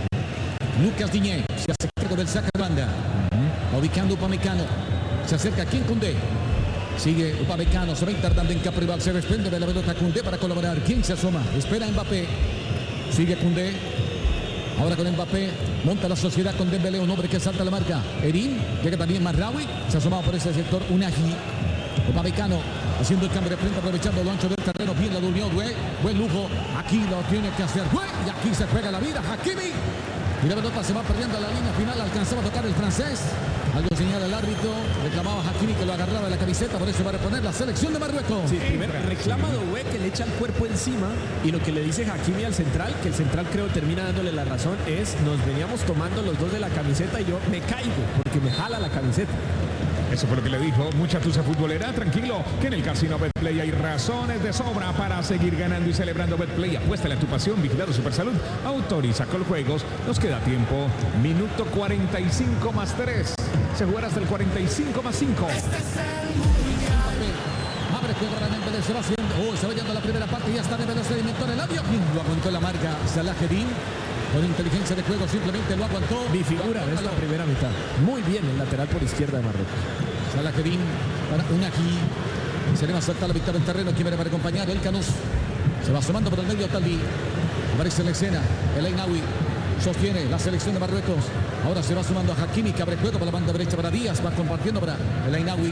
Lucas Diñé se hace cargo del saque de banda, uh-huh. ubicando Upamecano, se acerca aquí en Koundé. Sigue Upamecano, se va tardando en campo rival, se desprende de la pelota Koundé para colaborar. ¿Quién se asoma? Espera Mbappé. Sigue Koundé. Ahora con Mbappé, monta la sociedad con Dembélé, un hombre que salta la marca. Erin, llega también Mazraoui, se asomaba por ese sector Unagi. Upamecano haciendo el cambio de frente, aprovechando lo ancho del terreno, bien la durmió Dué, buen lujo. Aquí lo tiene que hacer Dué, y aquí se juega la vida Hakimi. Y la pelota se va perdiendo a la línea final, alcanzaba a tocar el francés. Algo señala el árbitro, reclamaba Hakimi que lo agarraba de la camiseta, por eso va a reponer la selección de Marruecos. Sí, primero reclama Doué que le echa el cuerpo encima, y lo que le dice Hakimi al central, que el central creo termina dándole la razón, es nos veníamos tomando los dos de la camiseta y yo me caigo porque me jala la camiseta. Eso fue lo que le dijo. Mucha tusa futbolera. Tranquilo, que en el Casino Betplay hay razones de sobra para seguir ganando y celebrando. Betplay, apuéstale a tu pasión. Vigilado Supersalud autoriza con juegos. Nos queda tiempo. Minuto cuarenta y cinco más tres. Se jugará hasta el cuarenta y cinco más cinco. Este es el mundial. Abre juego para Dembélé. Se va haciendo. Oh, se va yendo a la primera parte. Y ya está Dembélé sedimentó en el labio. Lo aguantó la marca Salah Kerim. Con inteligencia de juego simplemente lo aguantó. Mi figura es la primera mitad. Muy bien el lateral por izquierda de Marruecos. Salah Kerim para Unagi. Se le va a saltar la victoria en terreno. Quien viene para acompañar el Canús. Se va asomando por el medio Talbi. Aparece en la escena el Ainaoui. Sostiene la selección de Marruecos. Ahora se va sumando a Hakimi, que abre juego por la banda derecha para Díaz. Va compartiendo para el Ainaoui.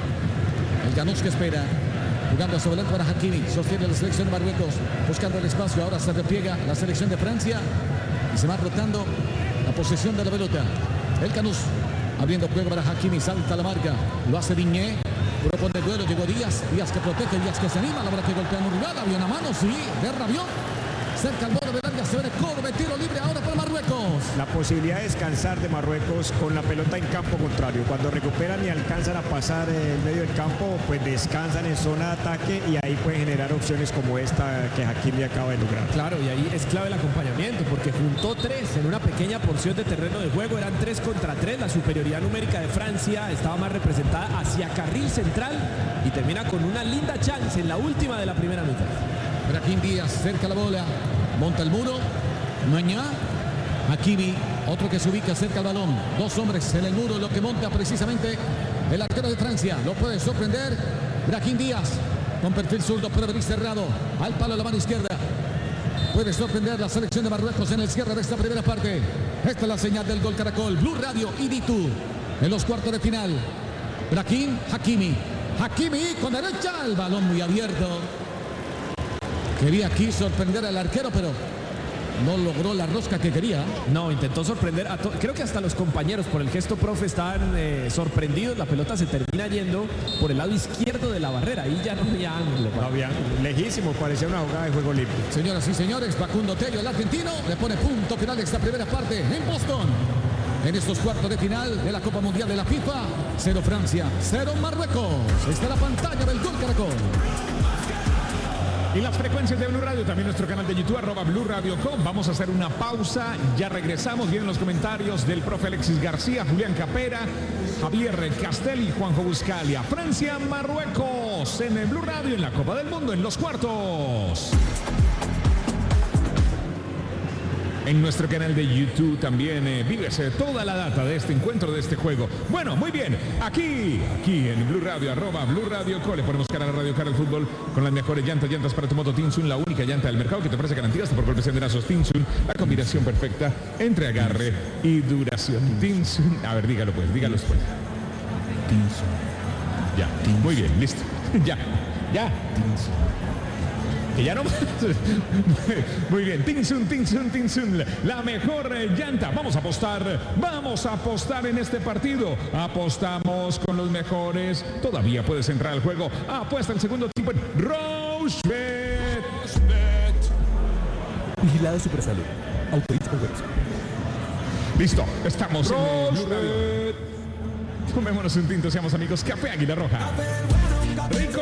El Canús que espera. Jugando sobre el para Hakimi. Sostiene la selección de Marruecos. Buscando el espacio. Ahora se repliega la selección de Francia. Y se va rotando la posesión de la pelota. El Canús abriendo juego para Hakimi, salta la marca, lo hace Diñé, propone el duelo, llegó Díaz, Díaz que protege, Díaz que se anima, la bola que golpea a un rival, había una mano, sí, de Rabiot, cerca al borde del área, se ve Corbe, tiro libre ahora para Marruecos. La posibilidad de descansar de Marruecos con la pelota en campo contrario. Cuando recuperan y alcanzan a pasar el medio del campo, pues descansan en zona de ataque y ahí pueden generar opciones como esta que Hakimi acaba de lograr. Claro, y ahí es clave el acompañamiento, porque juntó tres en una pequeña porción de terreno de juego. Eran tres contra tres. La superioridad numérica de Francia estaba más representada hacia carril central y termina con una linda chance en la última de la primera mitad. Brahim Díaz cerca la bola, monta el muro, Mañá, Hakimi, otro que se ubica cerca al balón, dos hombres en el muro, lo que monta precisamente el arquero de Francia, lo puede sorprender Brahim Díaz, con perfil zurdo, puede venir cerrado, al palo de la mano izquierda, puede sorprender la selección de Marruecos en el cierre de esta primera parte. Esta es la señal del Gol Caracol, Blue Radio y D dos en los cuartos de final. Brahim, Hakimi, Hakimi con derecha, el balón muy abierto. Quería aquí sorprender al arquero, pero no logró la rosca que quería. No, intentó sorprender a todos. Creo que hasta los compañeros por el gesto profe estaban eh, sorprendidos. La pelota se termina yendo por el lado izquierdo de la barrera. Ahí ya no había ángulo. No había, lejísimo, parecía una jugada de juego libre. Señoras y señores, Facundo Tello, el argentino, le pone punto final a esta primera parte en Boston. En estos cuartos de final de la Copa Mundial de la FIFA, cero Francia, cero Marruecos. Esta es la pantalla del Gol Caracol. Y las frecuencias de Blue Radio, también nuestro canal de YouTube, arroba Blue Radio punto com. Vamos a hacer una pausa, ya regresamos. Vienen los comentarios del profe Alexis García, Julián Capera, Javier Castelli y Juanjo Buscalia. Francia, Marruecos en el Blue Radio, en la Copa del Mundo, en los cuartos. En nuestro canal de YouTube también eh, vives eh, toda la data de este encuentro, de este juego. Bueno, muy bien, aquí, aquí en Blue Radio, arroba Blue Radio Co. Le ponemos cara a la radio, cara al fútbol, con las mejores llantas, llantas para tu moto Tinsun, la única llanta del mercado que te ofrece garantías por golpes de brazos. Tinsun, la combinación perfecta entre agarre y duración. Tinsun, a ver, dígalo pues, dígalo después. Tinsun. Ya, muy bien, listo. Ya, ya. Tinsun. Que ya no más. Muy bien, Tinsun, Tinsun, Tinsun, la mejor llanta. Vamos a apostar, vamos a apostar en este partido. Apostamos con los mejores. Todavía puedes entrar al juego. Apuesta el segundo tiempo en Rochebet. Vigilado Supersalud. Autoriza con juegos. Listo, estamos en Blue Radio. Tomémonos un tinto, seamos amigos. Café Águila Roja. Rico.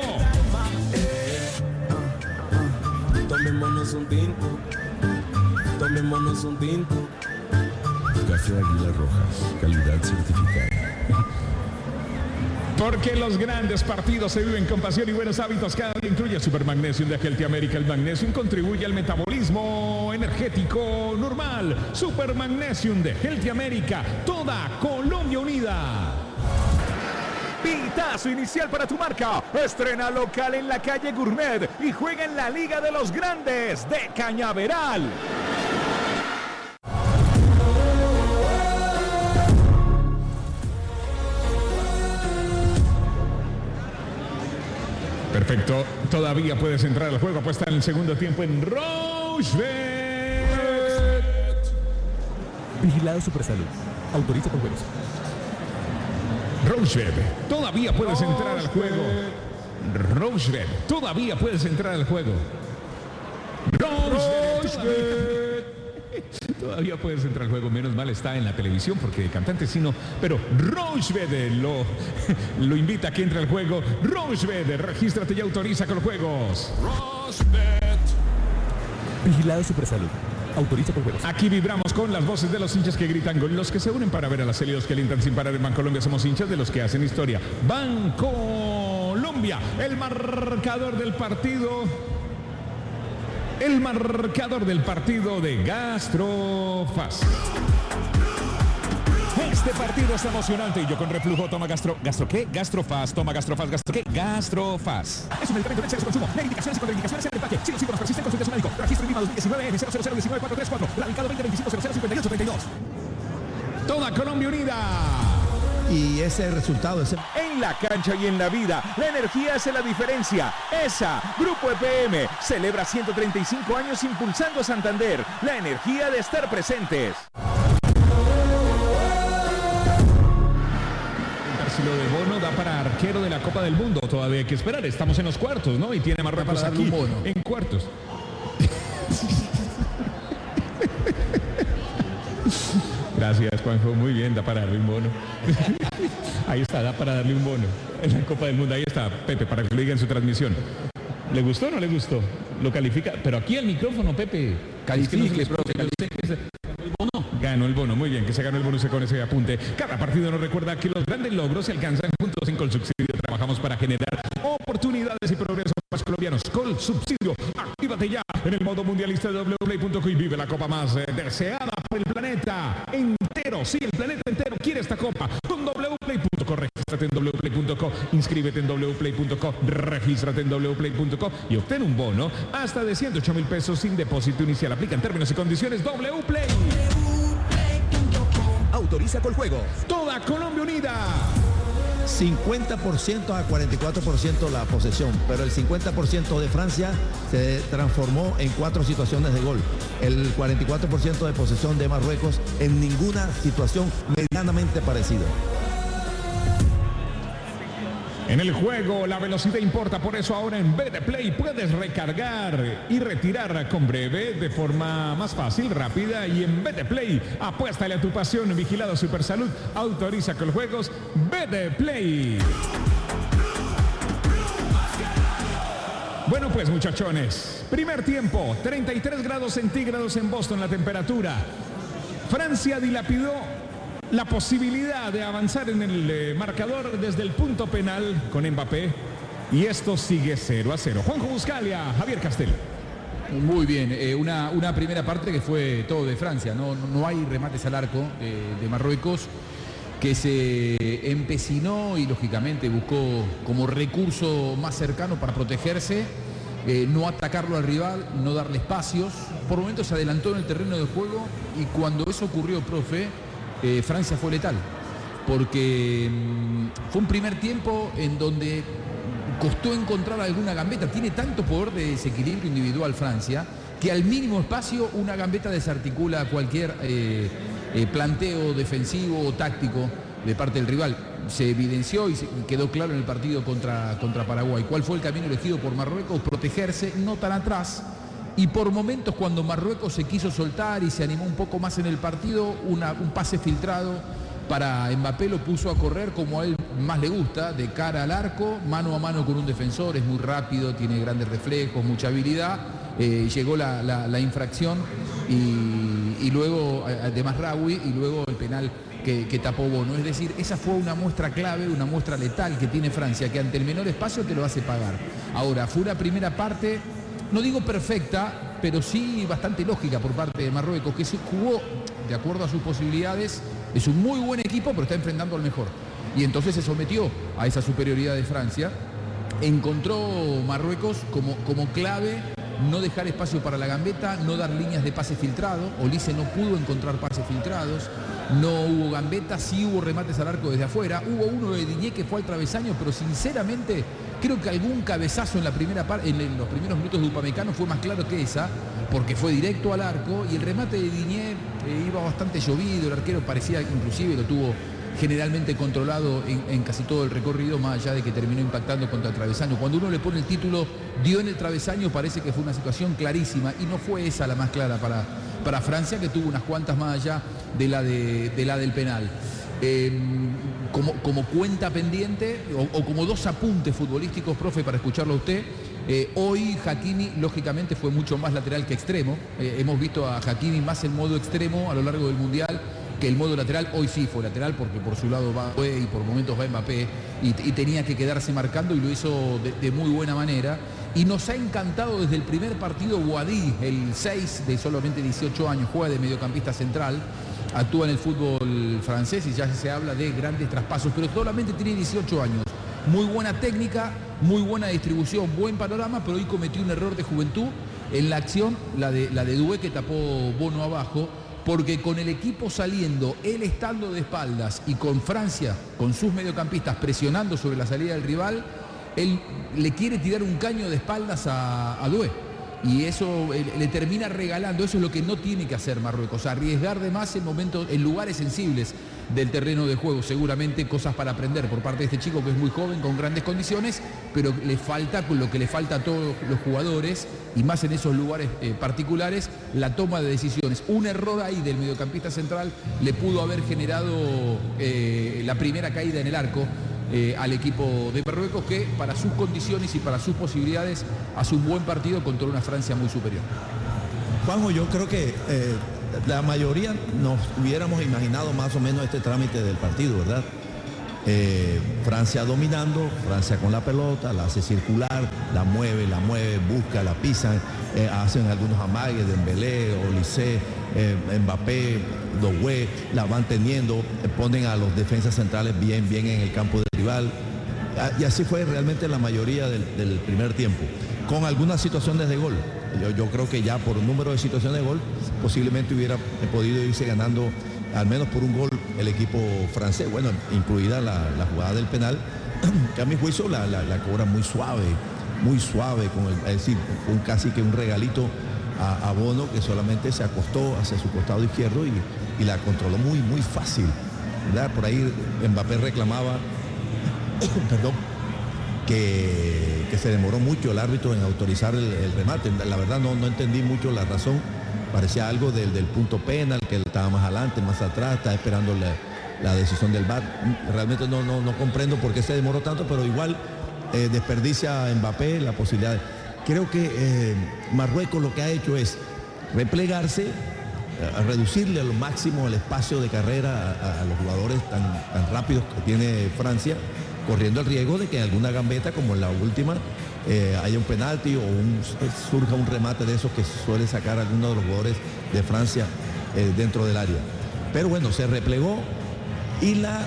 Tomémonos un tinto, tomémonos un tinto. Café Águila Rojas, calidad certificada. Porque los grandes partidos se viven con pasión y buenos hábitos. Cada día incluye Super Magnesium de Healthy America. El Magnesium contribuye al metabolismo energético normal. Super Magnesium de Healthy America. Toda Colombia unida. Pitazo inicial para tu marca. Estrena local en la calle Gourmet y juega en la Liga de los Grandes de Cañaveral. Perfecto. Todavía puedes entrar al juego. Apuesta en el segundo tiempo en Rochebet. Vigilado Supersalud. Autoriza con juegos. Rochebet, todavía puedes entrar al juego. Rochebet, todavía puedes entrar al juego. Rochebet, todavía puedes entrar al juego. Menos mal está en la televisión porque de cantante sí no. Pero Rochebet lo, lo invita a que entre al juego. Rochebet, regístrate y autoriza con los juegos. Rochebet. Vigilado Supersalud. Autoriza con juegos. Aquí vibramos con las voces de los hinchas que gritan gol, los que se unen para ver a las helios que alientan sin parar en Bancolombia. Somos hinchas de los que hacen historia. Bancolombia, el marcador del partido. El marcador del partido de Gastrofast. Este partido es emocionante y yo con reflujo toma gastro... ¿Gastro qué? Gastrofast, toma Gastrofast, ¿gastro qué? Gastrofast. Es un medicamento de exceso de consumo. De indicaciones y contraindicaciones en el empaque. Si los síntomas persisten, consulte a su médico. Registro INVIMA dos mil diecinueve N cero cero cero uno nueve cuatro tres cuatro. Radicado veinte veinticinco cero cero cincuenta y ocho treinta y dos. Toda Colombia unida. Y ese resultado, ese... En la cancha y en la vida, la energía hace la diferencia. ESA, Grupo E P M, celebra ciento treinta y cinco años impulsando a Santander. La energía de estar presentes. Si lo de Bono da para arquero de la Copa del Mundo, todavía hay que esperar. Estamos en los cuartos, ¿no? Y tiene Marruecos aquí en cuartos. Gracias, Juanjo. Muy bien, da para darle un bono. Ahí está, da para darle un bono. En la Copa del Mundo, ahí está, Pepe, para que lo diga en su transmisión. ¿Le gustó o no le gustó? Lo califica, pero aquí al micrófono, Pepe. Califique, profe, Ganó el bono, muy bien, que se ganó el bono con ese apunte. Cada partido nos recuerda que los grandes logros se alcanzan juntos en Colsubsidio. Trabajamos para generar oportunidades y progreso para los colombianos. Colsubsidio, actívate ya en el modo mundialista de doble u doble u punto co y vive la copa más eh, deseada por el planeta entero. Sí, el planeta entero quiere esta copa. Con doble u play punto co, regístrate en doble u play punto co, inscríbete en doble u play punto co, regístrate en doble u play punto co y obtén un bono hasta de ciento ocho mil pesos sin depósito inicial. Aplica en términos y condiciones W Play. Autoriza Coljuegos. Toda Colombia unida. cincuenta por ciento a cuarenta y cuatro por ciento la posesión, pero el cincuenta por ciento de Francia se transformó en cuatro situaciones de gol. El cuarenta y cuatro por ciento de posesión de Marruecos en ninguna situación medianamente parecida. En el juego la velocidad importa, por eso ahora en B D Play puedes recargar y retirar con breve de forma más fácil, rápida, y en B D Play apuéstale a tu pasión. Vigilado Supersalud, autoriza Coljuegos. B D Play. Bueno pues, muchachones, primer tiempo, treinta y tres grados centígrados en Boston la temperatura. Francia dilapidó la posibilidad de avanzar en el eh, marcador desde el punto penal con Mbappé, y esto sigue cero a cero. Juanjo Buscalia, Javier Castel. Muy bien, eh, una, una primera parte que fue todo de Francia, no, no, no hay remates al arco de, de Marruecos, que se empecinó y lógicamente buscó como recurso más cercano para protegerse, eh, no atacarlo al rival, no darle espacios. Por momentos se adelantó en el terreno de juego, y cuando eso ocurrió, profe, Eh, Francia fue letal, porque mmm, fue un primer tiempo en donde costó encontrar alguna gambeta. Tiene tanto poder de desequilibrio individual Francia, que al mínimo espacio una gambeta desarticula cualquier eh, eh, planteo defensivo o táctico de parte del rival. Se evidenció y, se, y quedó claro en el partido contra, contra Paraguay. ¿Cuál fue el camino elegido por Marruecos? Protegerse, no tan atrás. Y por momentos, cuando Marruecos se quiso soltar y se animó un poco más en el partido, una, un pase filtrado para Mbappé lo puso a correr como a él más le gusta, de cara al arco, mano a mano con un defensor. Es muy rápido, tiene grandes reflejos, mucha habilidad. Eh, llegó la, la, la infracción y, y luego, además Raoui, y luego el penal que, que tapó Bono. Es decir, esa fue una muestra clave, una muestra letal que tiene Francia, que ante el menor espacio te lo hace pagar. Ahora, fue una primera parte, no digo perfecta, pero sí bastante lógica por parte de Marruecos, que se jugó de acuerdo a sus posibilidades. Es un muy buen equipo, pero está enfrentando al mejor. Y entonces se sometió a esa superioridad de Francia. Encontró Marruecos como, como clave no dejar espacio para la gambeta, no dar líneas de pase filtrado. Olise no pudo encontrar pases filtrados, no hubo gambeta, sí hubo remates al arco desde afuera. Hubo uno de Digne que fue al travesaño, pero sinceramente creo que algún cabezazo en la primera parte, en los primeros minutos de Upamecano fue más claro que esa, porque fue directo al arco, y el remate de Digne eh, iba bastante llovido. El arquero parecía, inclusive lo tuvo generalmente controlado en, en casi todo el recorrido, más allá de que terminó impactando contra el travesaño. Cuando uno le pone el título dio en el travesaño, parece que fue una situación clarísima, y no fue esa la más clara para, para Francia, que tuvo unas cuantas más allá de la, de, de la del penal. Eh, como, como cuenta pendiente o, o como dos apuntes futbolísticos, profe, para escucharlo a usted. Eh, hoy Hakimi lógicamente fue mucho más lateral que extremo. Eh, hemos visto a Hakimi más en modo extremo a lo largo del Mundial que el modo lateral. Hoy sí fue lateral, porque por su lado va y por momentos va Mbappé, y, y tenía que quedarse marcando, y lo hizo de, de muy buena manera. Y nos ha encantado desde el primer partido Boadi, el seis de solamente dieciocho años, juega de mediocampista central, actúa en el fútbol francés y ya se habla de grandes traspasos, pero solamente tiene dieciocho años. Muy buena técnica, muy buena distribución, buen panorama, pero hoy cometió un error de juventud en la acción, la de, la de Doué, que tapó Bono abajo, porque con el equipo saliendo, él estando de espaldas, y con Francia, con sus mediocampistas presionando sobre la salida del rival, él le quiere tirar un caño de espaldas a, a Doué. Y eso le termina regalando. Eso es lo que no tiene que hacer Marruecos, arriesgar de más en momentos, en lugares sensibles. del terreno de juego. Seguramente cosas para aprender por parte de este chico que es muy joven, con grandes condiciones, pero le falta, con lo que le falta a todos los jugadores, y más en esos lugares eh, particulares, la toma de decisiones. Un error ahí del mediocampista central le pudo haber generado eh, la primera caída en el arco eh, al equipo de Marruecos, que para sus condiciones y para sus posibilidades hace un buen partido contra una Francia muy superior. Juanjo, yo creo que eh, la mayoría nos hubiéramos imaginado más o menos este trámite del partido, ¿verdad? Eh, Francia dominando, Francia con la pelota, la hace circular, la mueve, la mueve, busca, la pisan, eh, hacen algunos amagues, Dembélé, Olise, eh, Mbappé, Doué, la van teniendo, eh, ponen a los defensas centrales bien, bien en el campo del rival. Y así fue realmente la mayoría del, del primer tiempo, con algunas situaciones de gol. Yo, yo creo que ya por un número de situaciones de gol, posiblemente hubiera podido irse ganando al menos por un gol el equipo francés, bueno, incluida la, la jugada del penal, que a mi juicio la, la, la cobra muy suave, muy suave, con el, es decir, un, casi que un regalito a, a Bono, que solamente se acostó hacia su costado izquierdo y, y la controló muy, muy fácil, ¿verdad? Por ahí Mbappé reclamaba, perdón, que, que se demoró mucho el árbitro en autorizar el, el remate. La verdad no, no entendí mucho la razón. Parecía algo del, del punto penal, que él estaba más adelante, más atrás, estaba esperando la, la decisión del V A R. Realmente no, no, no comprendo por qué se demoró tanto, pero igual eh, desperdicia a Mbappé la posibilidad. Creo que eh, Marruecos lo que ha hecho es replegarse, a reducirle a lo máximo el espacio de carrera a, a los jugadores tan, tan rápidos que tiene Francia, corriendo el riesgo de que en alguna gambeta, como en la última, eh, haya un penalti o un, surja un remate de esos que suele sacar alguno de los jugadores de Francia eh, dentro del área. Pero bueno, se replegó y la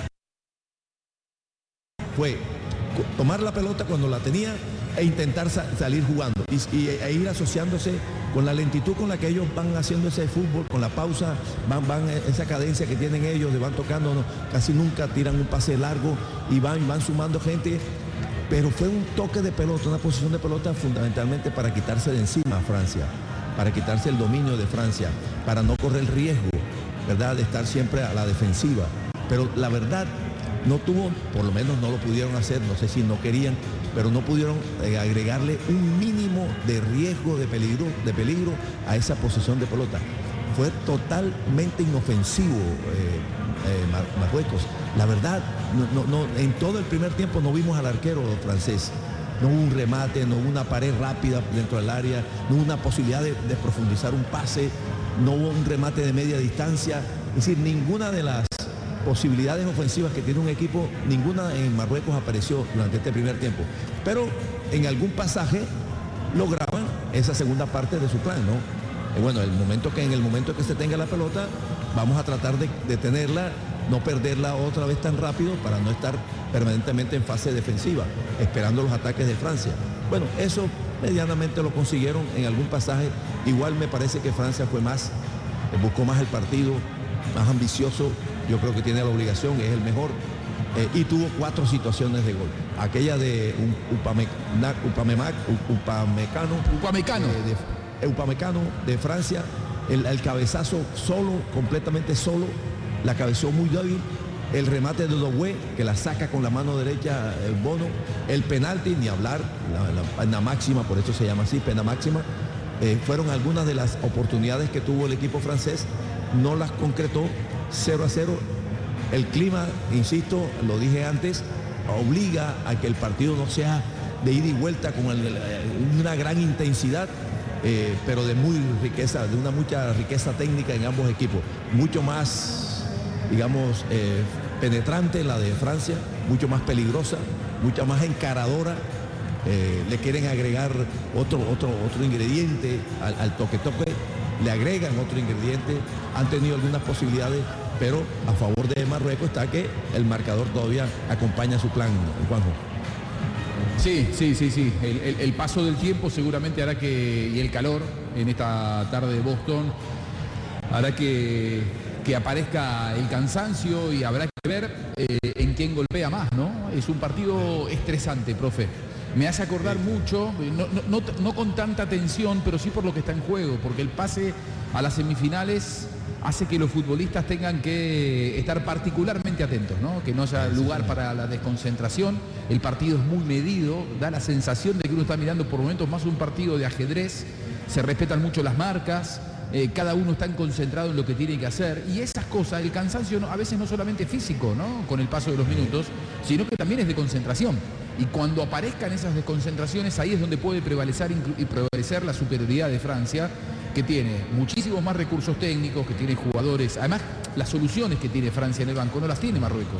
fue tomar la pelota cuando la tenía e intentar sa salir jugando y, y, e ir asociándose con la lentitud con la que ellos van haciendo ese fútbol, con la pausa, van, van esa cadencia que tienen ellos, de van tocando, no, casi nunca tiran un pase largo y van, van sumando gente, pero fue un toque de pelota, una posición de pelota fundamentalmente para quitarse de encima a Francia, para quitarse el dominio de Francia, para no correr el riesgo, ¿verdad?, de estar siempre a la defensiva. Pero la verdad, no tuvo, por lo menos no lo pudieron hacer, no sé si no querían, pero no pudieron eh, agregarle un mínimo de riesgo, de peligro, de peligro a esa posesión de pelota. Fue totalmente inofensivo eh, eh, Mar Marruecos. La verdad, no, no, no, en todo el primer tiempo no vimos al arquero francés. No hubo un remate, no hubo una pared rápida dentro del área, no hubo una posibilidad de, de profundizar un pase, no hubo un remate de media distancia. Es decir, ninguna de las posibilidades ofensivas que tiene un equipo, ninguna en Marruecos apareció durante este primer tiempo. Pero en algún pasaje lograban esa segunda parte de su plan, ¿no? Eh, bueno, el momento que, en el momento que se tenga la pelota, vamos a tratar de, de tenerla, no perderla otra vez tan rápido para no estar permanentemente en fase defensiva, esperando los ataques de Francia. Bueno, eso medianamente lo consiguieron en algún pasaje. Igual me parece que Francia fue más, eh, buscó más el partido, más ambicioso. Yo creo que tiene la obligación, es el mejor, eh, y tuvo cuatro situaciones de gol. Aquella de un Upame, Upamecano, Upamecano, Upamecano. Eh, de, Upamecano de Francia, el, el cabezazo solo, completamente solo, la cabezó muy débil, el remate de Doué, que la saca con la mano derecha el Bono, el penalti, ni hablar, la, la pena máxima, por eso se llama así, pena máxima. Eh, fueron algunas de las oportunidades que tuvo el equipo francés, no las concretó. Cero a cero. El clima, insisto, lo dije antes, obliga a que el partido no sea de ida y vuelta con el, una gran intensidad, eh, pero de muy riqueza, de una mucha riqueza técnica en ambos equipos. Mucho más, digamos, eh, penetrante la de Francia, mucho más peligrosa, mucha más encaradora. Eh, le quieren agregar otro, otro, otro ingrediente al, al toque-toque. Le agregan otro ingrediente, han tenido algunas posibilidades, pero a favor de Marruecos está que el marcador todavía acompaña su plan, Juanjo. Sí, sí, sí, sí. El, el, el paso del tiempo seguramente hará que, y el calor en esta tarde de Boston, hará que, que aparezca el cansancio y habrá que ver eh, en quién golpea más, ¿no? Es un partido estresante, profe. Me hace acordar mucho, no, no, no, no con tanta tensión, pero sí por lo que está en juego, porque el pase a las semifinales hace que los futbolistas tengan que estar particularmente atentos, ¿no? Que no haya lugar para la desconcentración. El partido es muy medido, da la sensación de que uno está mirando por momentos más un partido de ajedrez, se respetan mucho las marcas, eh, cada uno está concentrado en lo que tiene que hacer, y esas cosas, el cansancio no, a veces no solamente físico, ¿no? Con el paso de los minutos, sino que también es de concentración. Y cuando aparezcan esas desconcentraciones, ahí es donde puede prevalecer, y prevalecer la superioridad de Francia, que tiene muchísimos más recursos técnicos, que tiene jugadores. Además, las soluciones que tiene Francia en el banco no las tiene Marruecos.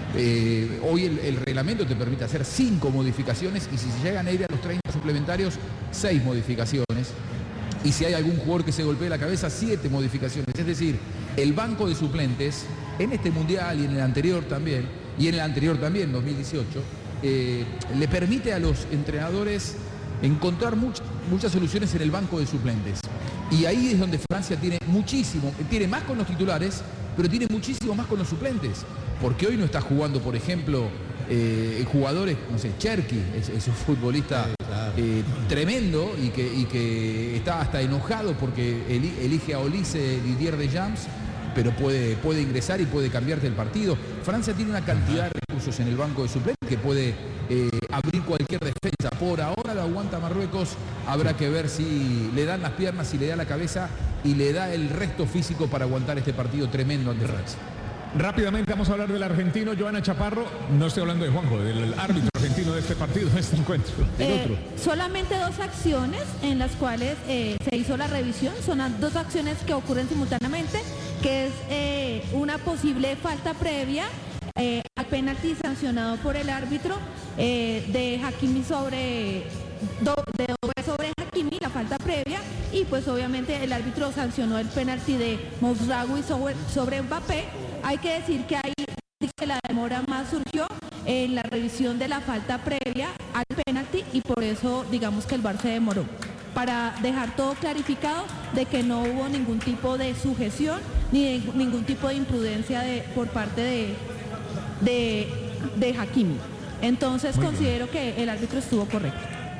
Eh, hoy el, el reglamento te permite hacer cinco modificaciones, y si se llegan a ir a los treinta suplementarios, seis modificaciones. Y si hay algún jugador que se golpee la cabeza, siete modificaciones. Es decir, el banco de suplentes, en este Mundial y en el anterior también, y en el anterior también, dos mil dieciocho, eh, le permite a los entrenadores encontrar much, muchas soluciones en el banco de suplentes. Y ahí es donde Francia tiene muchísimo, tiene más con los titulares, pero tiene muchísimo más con los suplentes. Porque hoy no está jugando, por ejemplo, eh, jugadores, no sé, Cherki, es, es un futbolista eh, tremendo y que, y que está hasta enojado porque eli, elige a Olise Didier Deschamps, pero puede, puede ingresar y puede cambiarte el partido. Francia tiene una cantidad de recursos en el banco de suplentes que puede eh, abrir cualquier defensa. Por ahora lo aguanta Marruecos, habrá que ver si le dan las piernas, si le da la cabeza y le da el resto físico para aguantar este partido tremendo ante Francia. Rápidamente vamos a hablar del argentino Joana Chaparro. No estoy hablando de Juanjo, del árbitro argentino de este partido, de este encuentro. Del Eh, otro. solamente dos acciones en las cuales eh, se hizo la revisión. Son las dos acciones que ocurren simultáneamente, que es eh, una posible falta previa eh, al penalti sancionado por el árbitro eh, de Hakimi sobre do, de Douglas sobre Hakimi, la falta previa, y pues obviamente el árbitro sancionó el penalti de Moustraoui sobre, sobre Mbappé. Hay que decir que ahí que la demora más surgió en la revisión de la falta previa al penalti, y por eso digamos que el V A R se demoró, para dejar todo clarificado de que no hubo ningún tipo de sujeción ni de, ningún tipo de imprudencia de, por parte de, de, de Hakimi. Entonces Muy considero bien que el árbitro estuvo correcto.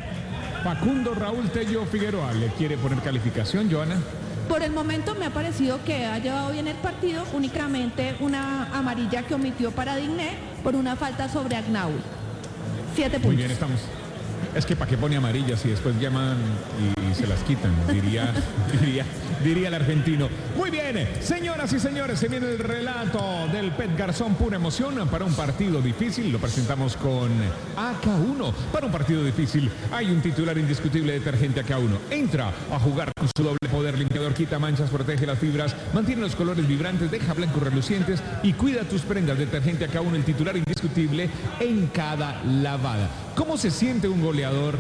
Facundo Raúl Tello Figueroa, ¿le quiere poner calificación, Joana? Por el momento me ha parecido que ha llevado bien el partido, únicamente una amarilla que omitió para Digné por una falta sobre Agnaoui. Siete puntos. Muy bien, estamos. Es que para qué pone amarillas y después llaman y, y se las quitan, diría, diría, diría el argentino. Muy bien, señoras y señores, se viene el relato del Pet Garzón, pura emoción para un partido difícil. Lo presentamos con A K uno. Para un partido difícil hay un titular indiscutible: detergente A K uno. Entra a jugar con su doble poder limpiador, quita manchas, protege las fibras, mantiene los colores vibrantes, deja blancos relucientes y cuida tus prendas. Detergente A K uno, el titular indiscutible en cada lavada. ¿Cómo se siente un goleador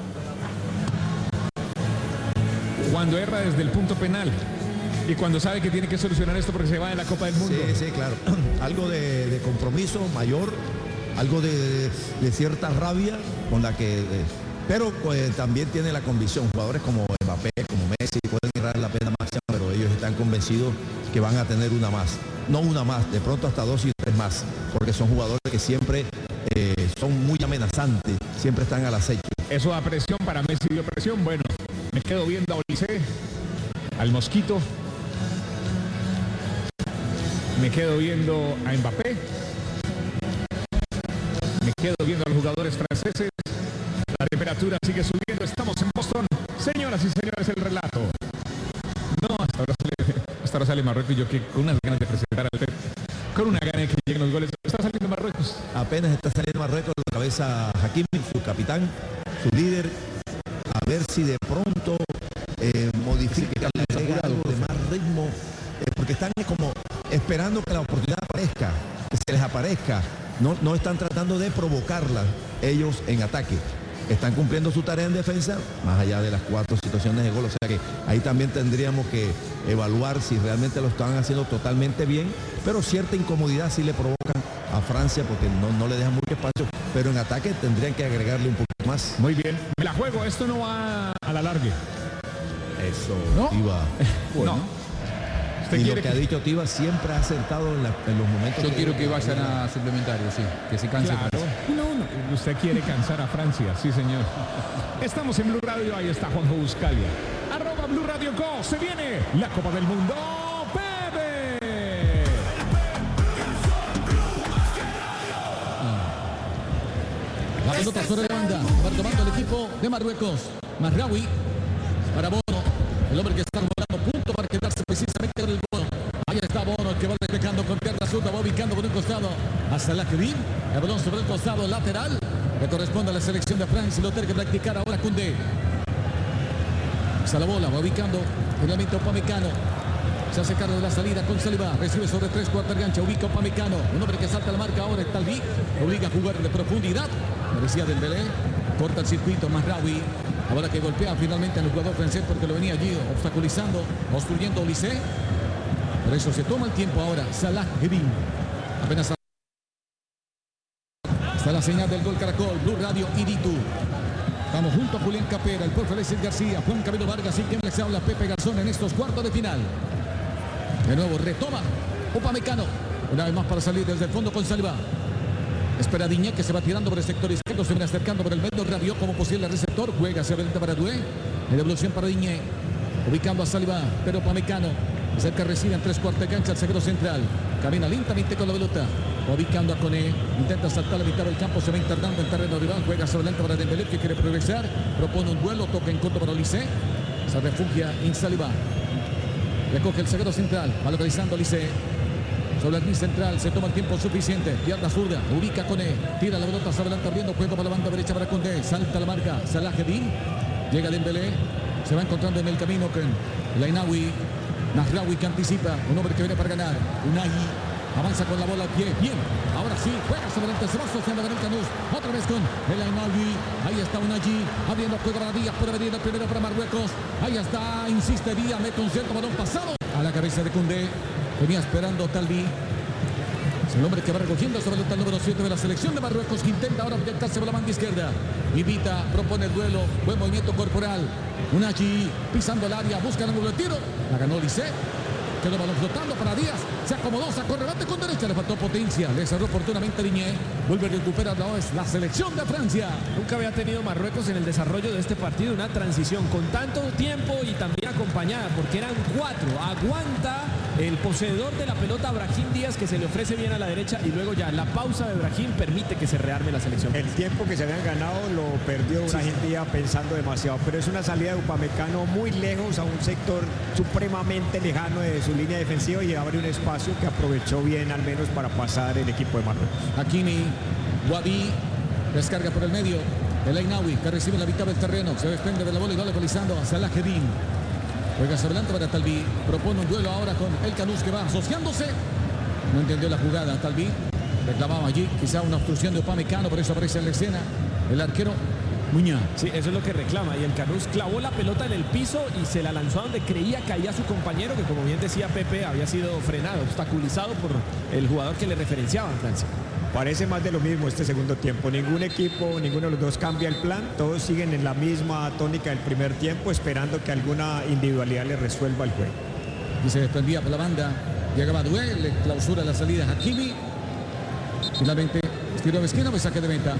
cuando erra desde el punto penal y cuando sabe que tiene que solucionar esto porque se va de la Copa del Mundo? Sí, sí, claro. Algo de, de compromiso mayor, algo de, de cierta rabia con la que... Eh, pero pues, también tiene la convicción. Jugadores como Mbappé, como Messi, pueden errar la pena máxima, pero ellos están convencidos que van a tener una más. No una más, de pronto hasta dos y tres más, porque son jugadores que siempre eh, son muy amenazantes, siempre están al acecho. Eso da presión, para Messi dio presión. Bueno, me quedo viendo a Olise, al Mosquito, me quedo viendo a Mbappé, me quedo viendo a los jugadores franceses. La temperatura sigue subiendo, estamos en Boston. Señoras y señores, el relato. No, hasta ahora sale, hasta ahora sale Marruecos y yo que con unas ganas de presentar al Pep, con una gana de que lleguen los goles. Está saliendo Marruecos. Apenas está saliendo Marruecos, la cabeza Hakimi, su capitán, su líder, a ver si de pronto eh, modifica, le agrega algo de más ritmo, eh, porque están como esperando que la oportunidad aparezca, que se les aparezca. No, no están tratando de provocarla ellos en ataque. Están cumpliendo su tarea en defensa, más allá de las cuatro situaciones de gol. O sea que ahí también tendríamos que evaluar si realmente lo están haciendo totalmente bien, pero cierta incomodidad sí le provocan a Francia porque no, no le dejan mucho espacio, pero en ataque tendrían que agregarle un poquito más. Muy bien, me la juego, esto no va a la larga. Eso, ¿no? Tiba. Bueno. No. Y lo que, que ha dicho Tiba siempre ha acertado en, la, en los momentos. Yo que quiero que vayan a suplementarios, sí, que se canse. Claro. Uno, uno. Usted quiere cansar a Francia, sí señor. Estamos en Blue Radio, ahí está Juanjo Buscalia. Arroba Blue Radio Co, se viene la Copa del Mundo. P pelota sobre la banda. Va tomando el equipo de Marruecos. Mazraoui para Bono. El hombre que está volando punto para quedarse precisamente con el Bono. Ahí está Bono, el que va despejando con pierna zurda. Va ubicando por un costado a Salah Kedin. El balón sobre el costado lateral. Que corresponde a la selección de Francia. Lo tiene que practicar ahora Koundé. La bola, va ubicando finalmente Upamecano. Se hace cargo de la salida con Saliba. Recibe sobre tres cuartas gancha. Ubica Upamecano. Un hombre que salta la marca ahora. Talbi obliga a jugar de profundidad. Merecía Dembélé. Corta el circuito Mazraoui. Ahora que golpea finalmente al jugador francés porque lo venía allí obstaculizando, obstruyendo Olise. Por eso se toma el tiempo ahora. Salah Kedin. Apenas está la señal del gol Caracol. Blue Radio Iritu. Estamos junto a Julián Capera, el profe Alexis García, Juan Camilo Vargas y quien les habla Pepe Garzón en estos cuartos de final. De nuevo retoma Upamecano. Una vez más para salir desde el fondo con Saliba. Espera Diñé que se va tirando por el sector izquierdo, se viene acercando por el medio, Rabiot como posible receptor, juega hacia adelante para Doué. En devolución para Diñé, ubicando a Saliba, pero Upamecano cerca recibe en tres cuartos de cancha el zaguero central. Camina lentamente con la pelota, ubicando a Koné, intenta saltar la mitad del campo, se va internando en terreno rival, juega hacia adelante para Dembélé que quiere progresar, propone un duelo, toca en contra para Olise, se refugia en Saliba. Recoge el zaguero central, va localizando Olise. Sobre el central, se toma el tiempo suficiente. Pierna zurda, ubica Koné. Tira la pelota, se adelanta abriendo juego para la banda derecha para Koundé. Salta la marca, Salah Kedin. Llega Dembélé. Se va encontrando en el camino con El Ainaoui. Mazraoui que anticipa. Un hombre que viene para ganar. Unai avanza con la bola al pie. Bien, ahora sí, juega sobre adelante. Se va asociando con el Canús. Otra vez con El Ainaoui. Ahí está Unai. Abriendo juego para Díaz. Puede venir el primero para Marruecos. Ahí está, insiste Díaz. Me concierto, balón pasado. A la cabeza de Koundé. Venía esperando Talbi. Es el hombre que va recogiendo sobre el número siete de la selección de Marruecos, que intenta ahora proyectarse por la banda izquierda. Invita, propone el duelo. Buen movimiento corporal. Unai pisando el área, busca el ángulo de tiro. La ganó Olise. Quedó balón flotando para Díaz. Se acomodó, sacó rebate con derecha. Le faltó potencia. Le cerró oportunamente Diñé. Vuelve a recuperar la, la selección de Francia. Nunca había tenido Marruecos en el desarrollo de este partido una transición con tanto tiempo y también acompañada, porque eran cuatro. Aguanta el poseedor de la pelota, Brahim Díaz, que se le ofrece bien a la derecha, y luego ya la pausa de Brahim permite que se rearme la selección. El tiempo que se habían ganado lo perdió Brahim Díaz pensando demasiado, pero es una salida de Upamecano muy lejos a un sector supremamente lejano de su línea defensiva y abre un espacio que aprovechó bien al menos para pasar el equipo de Marruecos. Hakimi, Wadi, descarga por el medio. El Ainaoui que recibe la mitad del terreno, se desprende de la bola y va localizando a Salah Kedin. Juega hacia adelante para Talbi. Propone un duelo ahora con el Canús que va asociándose. No entendió la jugada Talbi. Reclamaba allí quizá una obstrucción de Upamecano, por eso aparece en la escena el arquero Muña. Sí, eso es lo que reclama. Y el Canús clavó la pelota en el piso y se la lanzó a donde creía caía su compañero, que como bien decía Pepe, había sido frenado, obstaculizado por el jugador que le referenciaba en Francia. Parece más de lo mismo este segundo tiempo. Ningún equipo, ninguno de los dos cambia el plan. Todos siguen en la misma tónica del primer tiempo, esperando que alguna individualidad le resuelva el juego. Y se desprendía por la banda. Llegaba Doué, le clausura la salida a Hakimi. Finalmente, tiro de esquina, saque de venta.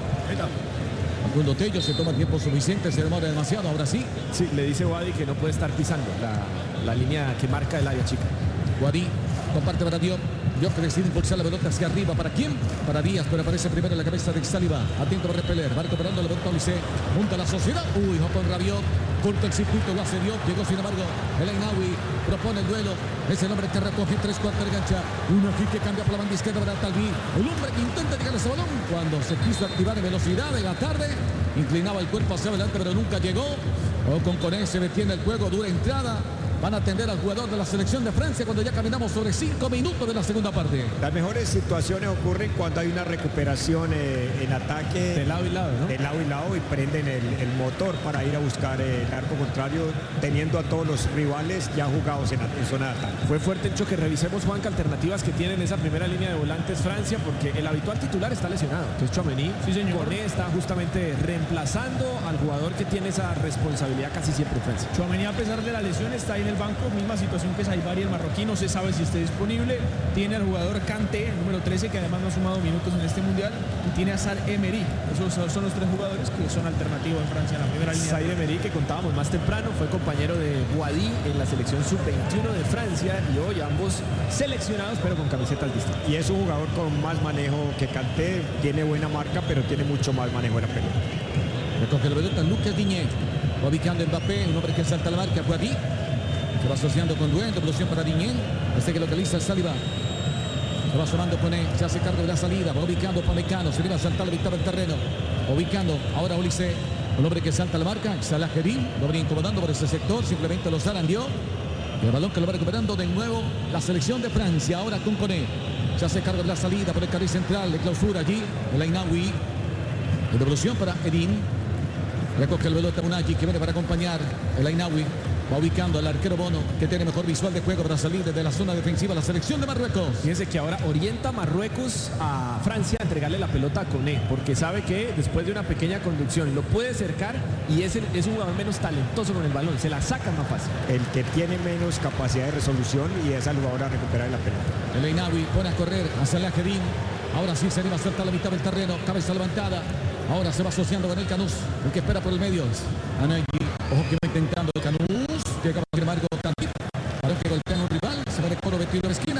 Facundo Tello se toma tiempo suficiente, se demora demasiado, ahora sí. Sí, le dice Wadi que no puede estar pisando la, la línea que marca el área chica. Wadi comparte para Diop. Diop que decide impulsar la pelota hacia arriba. ¿Para quién? Para Díaz, pero aparece primero en la cabeza de Saliba. Atento a repeler. Va recuperando la pelota Olise. Junta la sociedad. Uy, va con Rabiot. Corta el circuito, lo hace Diop. Llegó sin embargo el Ainaoui. Propone el duelo. Es el hombre que recoge tres cuartos de gancha. Uno aquí que cambia por la banda izquierda para Talbi. El hombre que intenta llegar a ese balón. Cuando se quiso activar en velocidad de la tarde. Inclinaba el cuerpo hacia adelante, pero nunca llegó. O con Koné se detiene el juego. Dura entrada. Van a atender al jugador de la selección de Francia cuando ya caminamos sobre cinco minutos de la segunda parte. Las mejores situaciones ocurren cuando hay una recuperación eh, en ataque. De lado y lado, ¿no? De lado y lado y prenden el, el motor para ir a buscar el arco contrario, teniendo a todos los rivales ya jugados en, en zona de ataque. Fue fuerte el choque. Revisemos, Juanca, alternativas que tiene en esa primera línea de volantes Francia, porque el habitual titular está lesionado. Entonces Tchouaméni, sí, señor. Koné está justamente reemplazando al jugador que tiene esa responsabilidad casi siempre en Francia. Tchouaméni, a pesar de la lesión, está ahí en el banco, misma situación que Saibari, el marroquí, no se sabe si esté disponible. Tiene al jugador Kanté, el número trece, que además no ha sumado minutos en este mundial, y tiene a Sar Emery. Esos son los tres jugadores que son alternativos en Francia en la primera línea. Sar Emery, que contábamos más temprano, fue compañero de Boadi en la selección sub veintiuno de Francia, y hoy ambos seleccionados, pero con camisetas distintas. Y es un jugador con más manejo que Kanté, tiene buena marca, pero tiene mucho más manejo de la pelota. Recoge la pelota Lucas Digne, va ubicando Mbappé, un hombre que salta la marca, Boadi, se va asociando con Doué, devolución para Digne, este que localiza el Saliba. Se va sumando Pone, se hace cargo de la salida, va ubicando Pamecano, se le va a saltar la victoria del terreno, ubicando ahora Olise, un hombre que salta la marca, Salah Eddin, lo venía incomodando por ese sector, simplemente lo zarandeó. El balón que lo va recuperando de nuevo la selección de Francia, ahora con Pone, se hace cargo de la salida por el carril central, de clausura allí, el Ainaoui, de devolución para Eddin, recoge el pelota Unagi que viene para acompañar el Ainaoui. Va ubicando al arquero Bono, que tiene mejor visual de juego para salir desde la zona defensiva la selección de Marruecos. Fíjense que ahora orienta Marruecos a Francia a entregarle la pelota a Koné, porque sabe que después de una pequeña conducción lo puede cercar y es, el, es un jugador menos talentoso con el balón, se la saca más fácil. El que tiene menos capacidad de resolución y es al jugador a recuperar la pelota. El Ainaoui pone a correr a Salah Eddin. Ahora sí se anima a saltar la mitad del terreno, cabeza levantada. Ahora se va asociando con el Canús, el que espera por el medio. Anagui, ojo que va intentando el Canús, llega a firmar Gotán. Para que golpea a un rival, se va de coro Betirovski.